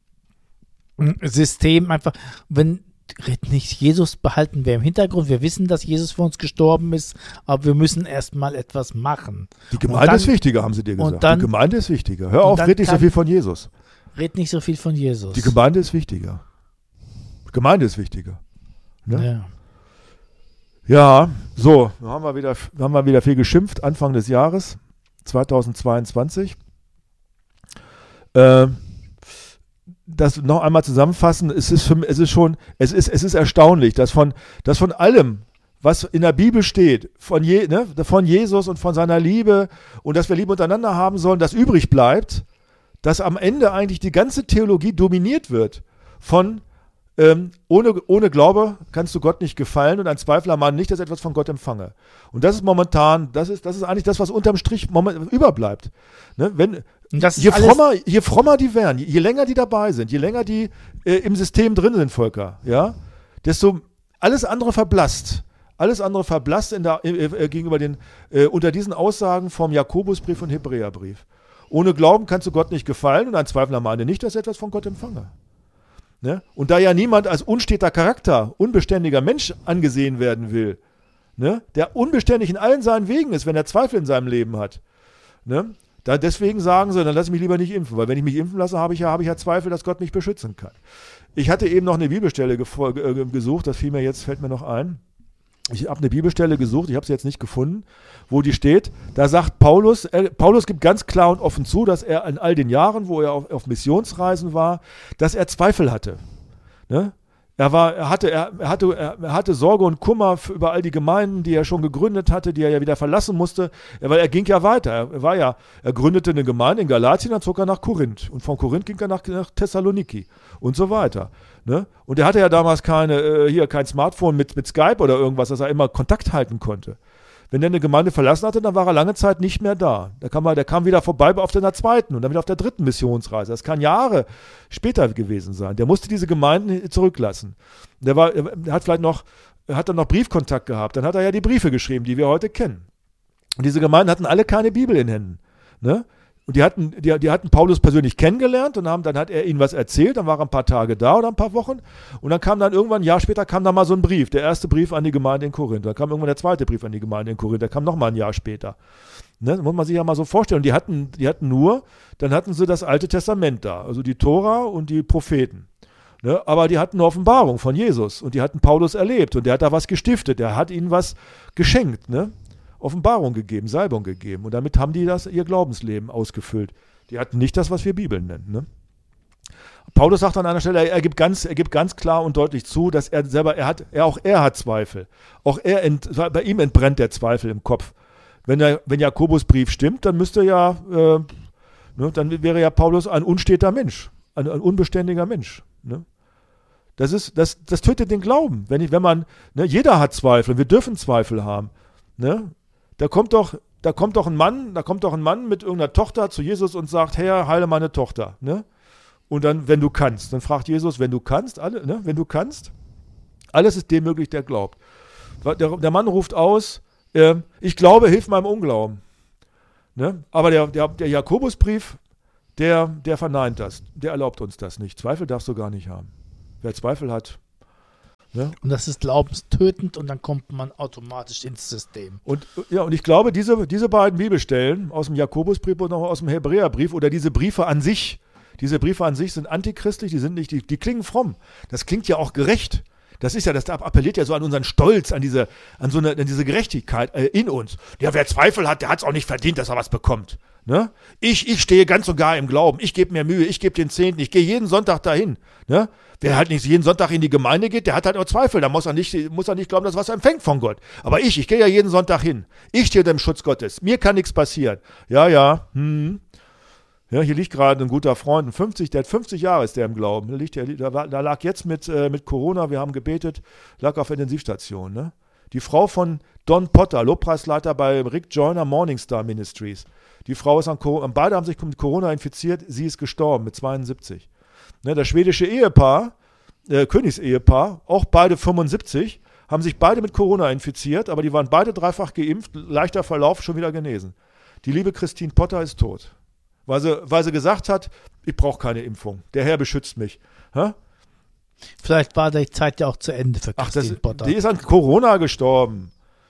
A: System einfach, wenn nicht Jesus behalten wir im Hintergrund. Wir wissen, dass Jesus für uns gestorben ist, aber wir müssen erstmal etwas machen.
B: Die Gemeinde
A: dann,
B: ist wichtiger, haben sie dir gesagt.
A: Dann,
B: die Gemeinde ist wichtiger. Hör auf, red nicht so viel von Jesus.
A: Red nicht so viel von Jesus.
B: Die Gemeinde ist wichtiger. Die Gemeinde ist wichtiger. Ne? Ja. Ja, so, da haben wir wieder, haben wir wieder viel geschimpft, Anfang des Jahres, zweitausendzweiundzwanzig. Äh, das noch einmal zusammenfassen, es ist, für, es ist schon, es ist, es ist erstaunlich, dass von, dass von allem, was in der Bibel steht, von, Je, ne, von Jesus und von seiner Liebe und dass wir Liebe untereinander haben sollen, das übrig bleibt, dass am Ende eigentlich die ganze Theologie dominiert wird von ähm, ohne, ohne Glaube kannst du Gott nicht gefallen und ein Zweifler mahnt nicht, dass er etwas von Gott empfange. Und das ist momentan, das ist, das ist eigentlich das, was unterm Strich moment, überbleibt. Ne? Wenn, je, frommer, je frommer die werden, je, je länger die dabei sind, je länger die äh, im System drin sind, Volker, ja, desto alles andere verblasst. Alles andere verblasst in der, äh, äh, gegenüber den, äh, unter diesen Aussagen vom Jakobusbrief und Hebräerbrief. Ohne Glauben kannst du Gott nicht gefallen und ein Zweifler meine nicht, dass er etwas von Gott empfange. Ne? Und da ja niemand als unsteter Charakter, unbeständiger Mensch angesehen werden will, ne? Der unbeständig in allen seinen Wegen ist, wenn er Zweifel in seinem Leben hat, ne? Da deswegen sagen sie, dann lass ich mich lieber nicht impfen, weil wenn ich mich impfen lasse, habe ich ja, habe ich ja Zweifel, dass Gott mich beschützen kann. Ich hatte eben noch eine Bibelstelle gesucht, das fiel mir jetzt, fällt mir noch ein. Ich habe eine Bibelstelle gesucht, ich habe sie jetzt nicht gefunden, wo die steht. Da sagt Paulus, er, Paulus gibt ganz klar und offen zu, dass er in all den Jahren, wo er auf, auf Missionsreisen war, dass er Zweifel hatte. Ne? Er, war, er, hatte, er, er, hatte, er hatte Sorge und Kummer für, über all die Gemeinden, die er schon gegründet hatte, die er ja wieder verlassen musste. Er, weil er ging ja weiter. Er, war ja, er gründete eine Gemeinde in Galatien, dann zog er nach Korinth. Und von Korinth ging er nach, nach Thessaloniki und so weiter. Ne? Und er hatte ja damals keine, äh, hier kein Smartphone mit, mit Skype oder irgendwas, dass er immer Kontakt halten konnte. Wenn er eine Gemeinde verlassen hatte, dann war er lange Zeit nicht mehr da. Da kam er, der kam wieder vorbei auf der zweiten und dann wieder auf der dritten Missionsreise. Das kann Jahre später gewesen sein. Der musste diese Gemeinden zurücklassen. Der war, er hat vielleicht noch, hat dann noch Briefkontakt gehabt. Dann hat er ja die Briefe geschrieben, die wir heute kennen. Und diese Gemeinden hatten alle keine Bibel in Händen. Ne? Und die hatten, die, die hatten Paulus persönlich kennengelernt und haben, dann hat er ihnen was erzählt, dann war er ein paar Tage da oder ein paar Wochen und dann kam dann irgendwann, ein Jahr später kam dann mal so ein Brief, der erste Brief an die Gemeinde in Korinth, dann kam irgendwann der zweite Brief an die Gemeinde in Korinth, der kam nochmal ein Jahr später. Ne, das muss man sich ja mal so vorstellen. Und die hatten, die hatten nur, dann hatten sie das Alte Testament da, also die Tora und die Propheten. Ne, aber die hatten eine Offenbarung von Jesus und die hatten Paulus erlebt und der hat da was gestiftet, der hat ihnen was geschenkt, ne? Offenbarung gegeben, Salbung gegeben. Und damit haben die das ihr Glaubensleben ausgefüllt. Die hatten nicht das, was wir Bibel nennen. Ne? Paulus sagt an einer Stelle, er gibt, ganz, er gibt ganz klar und deutlich zu, dass er selber, er hat, er, auch er hat Zweifel. Auch er, ent, bei ihm entbrennt der Zweifel im Kopf. Wenn der, wenn Jakobusbrief stimmt, dann müsste ja, äh, ne, dann wäre ja Paulus ein unsteter Mensch, ein, ein unbeständiger Mensch. Ne? Das ist, das, das tötet den Glauben. Wenn, ich, wenn man, ne, jeder hat Zweifel, wir dürfen Zweifel haben. Ne? Da kommt doch, da kommt doch ein Mann, da kommt doch ein Mann mit irgendeiner Tochter zu Jesus und sagt, Herr, heile meine Tochter. Ne? Und dann, wenn du kannst, dann fragt Jesus, wenn du kannst, alle, ne, wenn du kannst, alles ist dem möglich, der glaubt. Der, der Mann ruft aus, äh, ich glaube, hilf meinem Unglauben. Ne? Aber der, der, der Jakobusbrief, der, der verneint das, der erlaubt uns das nicht. Zweifel darfst du gar nicht haben. Wer Zweifel hat. Ne?
A: Und das ist glaubenstötend und dann kommt man automatisch ins System.
B: Und, ja, und ich glaube, diese, diese beiden Bibelstellen aus dem Jakobusbrief und auch aus dem Hebräerbrief oder diese Briefe an sich, Diese Briefe an sich sind antichristlich, die sind nicht, die, die klingen fromm. Das klingt ja auch gerecht. Das ist ja, das appelliert ja so an unseren Stolz, an diese, an so eine, an diese Gerechtigkeit äh, in uns. Ja, wer Zweifel hat, der hat es auch nicht verdient, dass er was bekommt. Ne? Ich, ich stehe ganz und gar im Glauben. Ich gebe mir Mühe, ich gebe den Zehnten, ich gehe jeden Sonntag dahin. Ne? Wer halt nicht jeden Sonntag in die Gemeinde geht, der hat halt auch Zweifel. Da muss er nicht, muss er nicht glauben, dass er was empfängt von Gott. Aber ich, ich gehe ja jeden Sonntag hin. Ich stehe unter dem Schutz Gottes. Mir kann nichts passieren. Ja, ja, hm. Ja, hier liegt gerade ein guter Freund, ein fünfzig, der hat fünfzig Jahre ist der im Glauben. Der, liegt, der, der, der lag jetzt mit, äh, mit Corona, wir haben gebetet, lag auf der Intensivstation. Ne? Die Frau von Don Potter, Lobpreisleiter bei Rick Joyner Morningstar Ministries. Die Frau ist an Corona, beide haben sich mit Corona infiziert, sie ist gestorben mit zweiundsiebzig. Ne, das schwedische Ehepaar, äh, Königsehepaar, auch beide fünfundsiebzig, haben sich beide mit Corona infiziert, aber die waren beide dreifach geimpft, leichter Verlauf, schon wieder genesen. Die liebe Christine Potter ist tot. Weil sie, weil sie gesagt hat, ich brauche keine Impfung. Der Herr beschützt mich. Ha?
A: Vielleicht war die Zeit ja auch zu Ende für
B: Ach,
A: Christine
B: das,
A: Potter.
B: Die ist an Corona gestorben.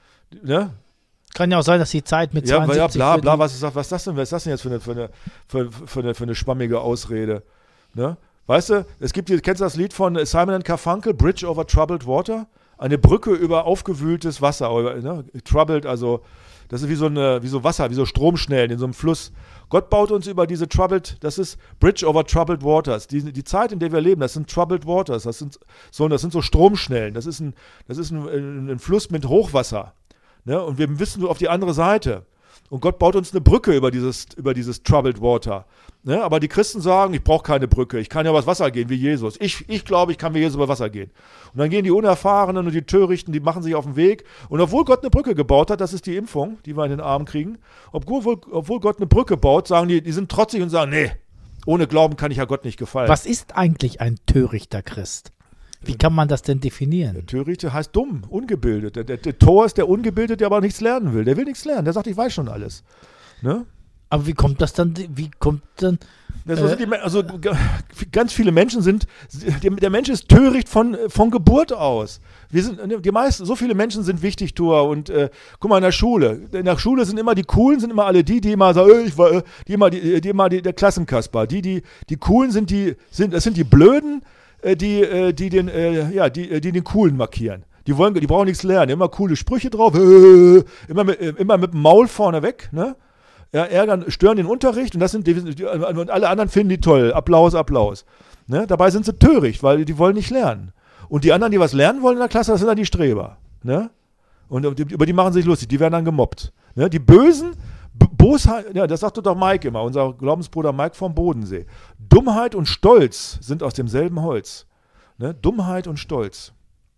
B: Ne?
A: Kann ja auch sein, dass die Zeit mit
B: ja,
A: zweiundsiebzig...
B: Ja, bla, bla, was ist, was ist das denn? Was ist das denn jetzt für eine, für eine, für, für eine, für eine schwammige Ausrede? Ne? Weißt du, es gibt, kennst du das Lied von Simon and Garfunkel, Bridge over Troubled Water? Eine Brücke über aufgewühltes Wasser. Ne? Troubled, also das ist wie so, eine, wie so Wasser, wie so Stromschnellen in so einem Fluss. Gott baut uns über diese Troubled, das ist Bridge over Troubled Waters. Die, die Zeit, in der wir leben, das sind Troubled Waters, das sind so, das sind so Stromschnellen, das ist ein, das ist ein, ein, ein Fluss mit Hochwasser. Ne? Und wir wissen nur auf die andere Seite. Und Gott baut uns eine Brücke über dieses, über dieses Troubled Water. Ne? Aber die Christen sagen, ich brauche keine Brücke, ich kann ja übers Wasser gehen wie Jesus. Ich, ich glaube, ich kann wie Jesus über Wasser gehen. Und dann gehen die Unerfahrenen und die Törichten, die machen sich auf den Weg. Und obwohl Gott eine Brücke gebaut hat, das ist die Impfung, die wir in den Arm kriegen, obwohl, obwohl Gott eine Brücke baut, sagen die, die sind trotzig und sagen, nee, ohne Glauben kann ich ja Gott nicht gefallen.
A: Was ist eigentlich ein törichter Christ? Wie kann man das denn definieren?
B: Der Törichte heißt dumm, ungebildet. Der, der, der Tor ist der Ungebildete, der aber nichts lernen will. Der will nichts lernen, der sagt, ich weiß schon alles. Ne?
A: Aber wie kommt das dann, wie kommt dann...
B: Das äh, die, also ganz viele Menschen sind, der Mensch ist töricht von, von Geburt aus. Wir sind, die meisten, so viele Menschen sind Wichtigtuer und äh, guck mal in der Schule. In der Schule sind immer die Coolen, sind immer alle die, die immer sagen, äh, ich war, die immer, die, die immer die, der Klassenkasper. Die, die, die Coolen sind die, sind, das sind die Blöden, die, die den, ja, die, die den Coolen markieren. Die wollen, die brauchen nichts lernen. Immer coole Sprüche drauf, immer mit, immer mit dem Maul vorne weg, ne? Ja, ärgern, stören den Unterricht und das sind die, und alle anderen finden die toll. Applaus, Applaus. Ne? Dabei sind sie töricht, weil die wollen nicht lernen. Und die anderen, die was lernen wollen in der Klasse, das sind dann die Streber. Ne? Und über die machen sich lustig, die werden dann gemobbt. Ne? Die Bösen, Bosheit, ja, das sagte doch Mike immer, unser Glaubensbruder Mike vom Bodensee. Dummheit und Stolz sind aus demselben Holz. Ne? Dummheit und Stolz.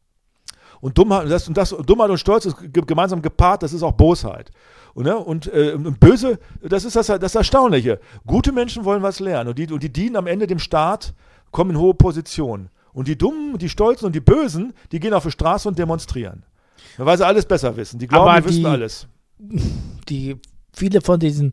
B: Und Dummheit, das, und das, Dummheit und Stolz ist gemeinsam gepaart, das ist auch Bosheit. Und, ne? und, äh, und Böse, das ist das, das Erstaunliche. Gute Menschen wollen was lernen und die, und die dienen am Ende dem Staat, kommen in hohe Positionen. Und die Dummen, die Stolzen und die Bösen, die gehen auf die Straße und demonstrieren. Weil sie alles besser wissen. Die glauben,
A: Aber
B: die wissen
A: die,
B: alles.
A: Die viele von diesen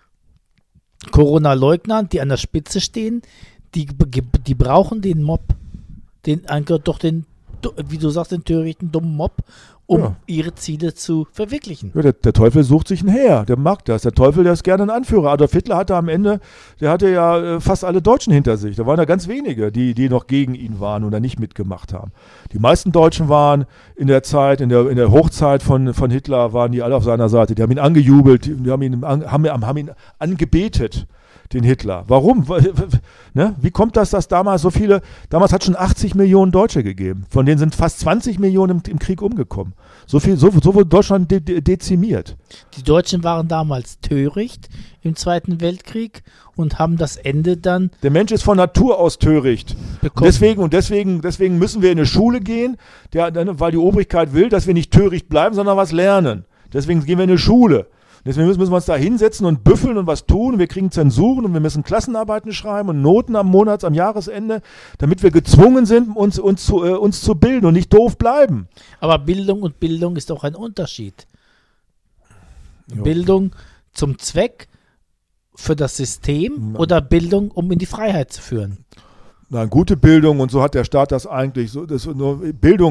A: Corona-Leugnern, die an der Spitze stehen, die, die brauchen den Mob, den, doch den wie du sagst, den törichten, dummen Mob, um
B: Ja.
A: ihre Ziele zu verwirklichen.
B: Ja, der, der Teufel sucht sich ein Heer, der mag das. Der Teufel, der ist gerne ein Anführer. Adolf Hitler hatte am Ende, der hatte ja äh, fast alle Deutschen hinter sich. Da waren ja ganz wenige, die, die noch gegen ihn waren oder nicht mitgemacht haben. Die meisten Deutschen waren in der Zeit, in der, in der Hochzeit von, von Hitler, waren die alle auf seiner Seite. Die haben ihn angejubelt, die, die haben, ihn, an, haben, haben ihn angebetet, den Hitler. Warum? Ne? Wie kommt das, dass damals so viele, damals hat es schon achtzig Millionen Deutsche gegeben, von denen sind fast zwanzig Millionen im, im Krieg umgekommen. So viel, so, so wurde Deutschland de, de, dezimiert.
A: Die Deutschen waren damals töricht im Zweiten Weltkrieg und haben das Ende dann
B: Der Mensch ist von Natur aus töricht. Und
A: bekommen.
B: deswegen, und deswegen, deswegen müssen wir in eine Schule gehen, der, weil die Obrigkeit will, dass wir nicht töricht bleiben, sondern was lernen. Deswegen gehen wir in eine Schule. Deswegen müssen wir uns da hinsetzen und büffeln und was tun. Wir kriegen Zensuren und wir müssen Klassenarbeiten schreiben und Noten am Monats-, am Jahresende, damit wir gezwungen sind, uns, uns, zu, äh, uns zu bilden und nicht doof bleiben.
A: Aber Bildung und Bildung ist auch ein Unterschied.
B: Jo.
A: Bildung zum Zweck für das System
B: Nein.
A: oder Bildung, um in die Freiheit zu führen.
B: Nein, gute Bildung und so hat der Staat das eigentlich. So, das, nur Bildung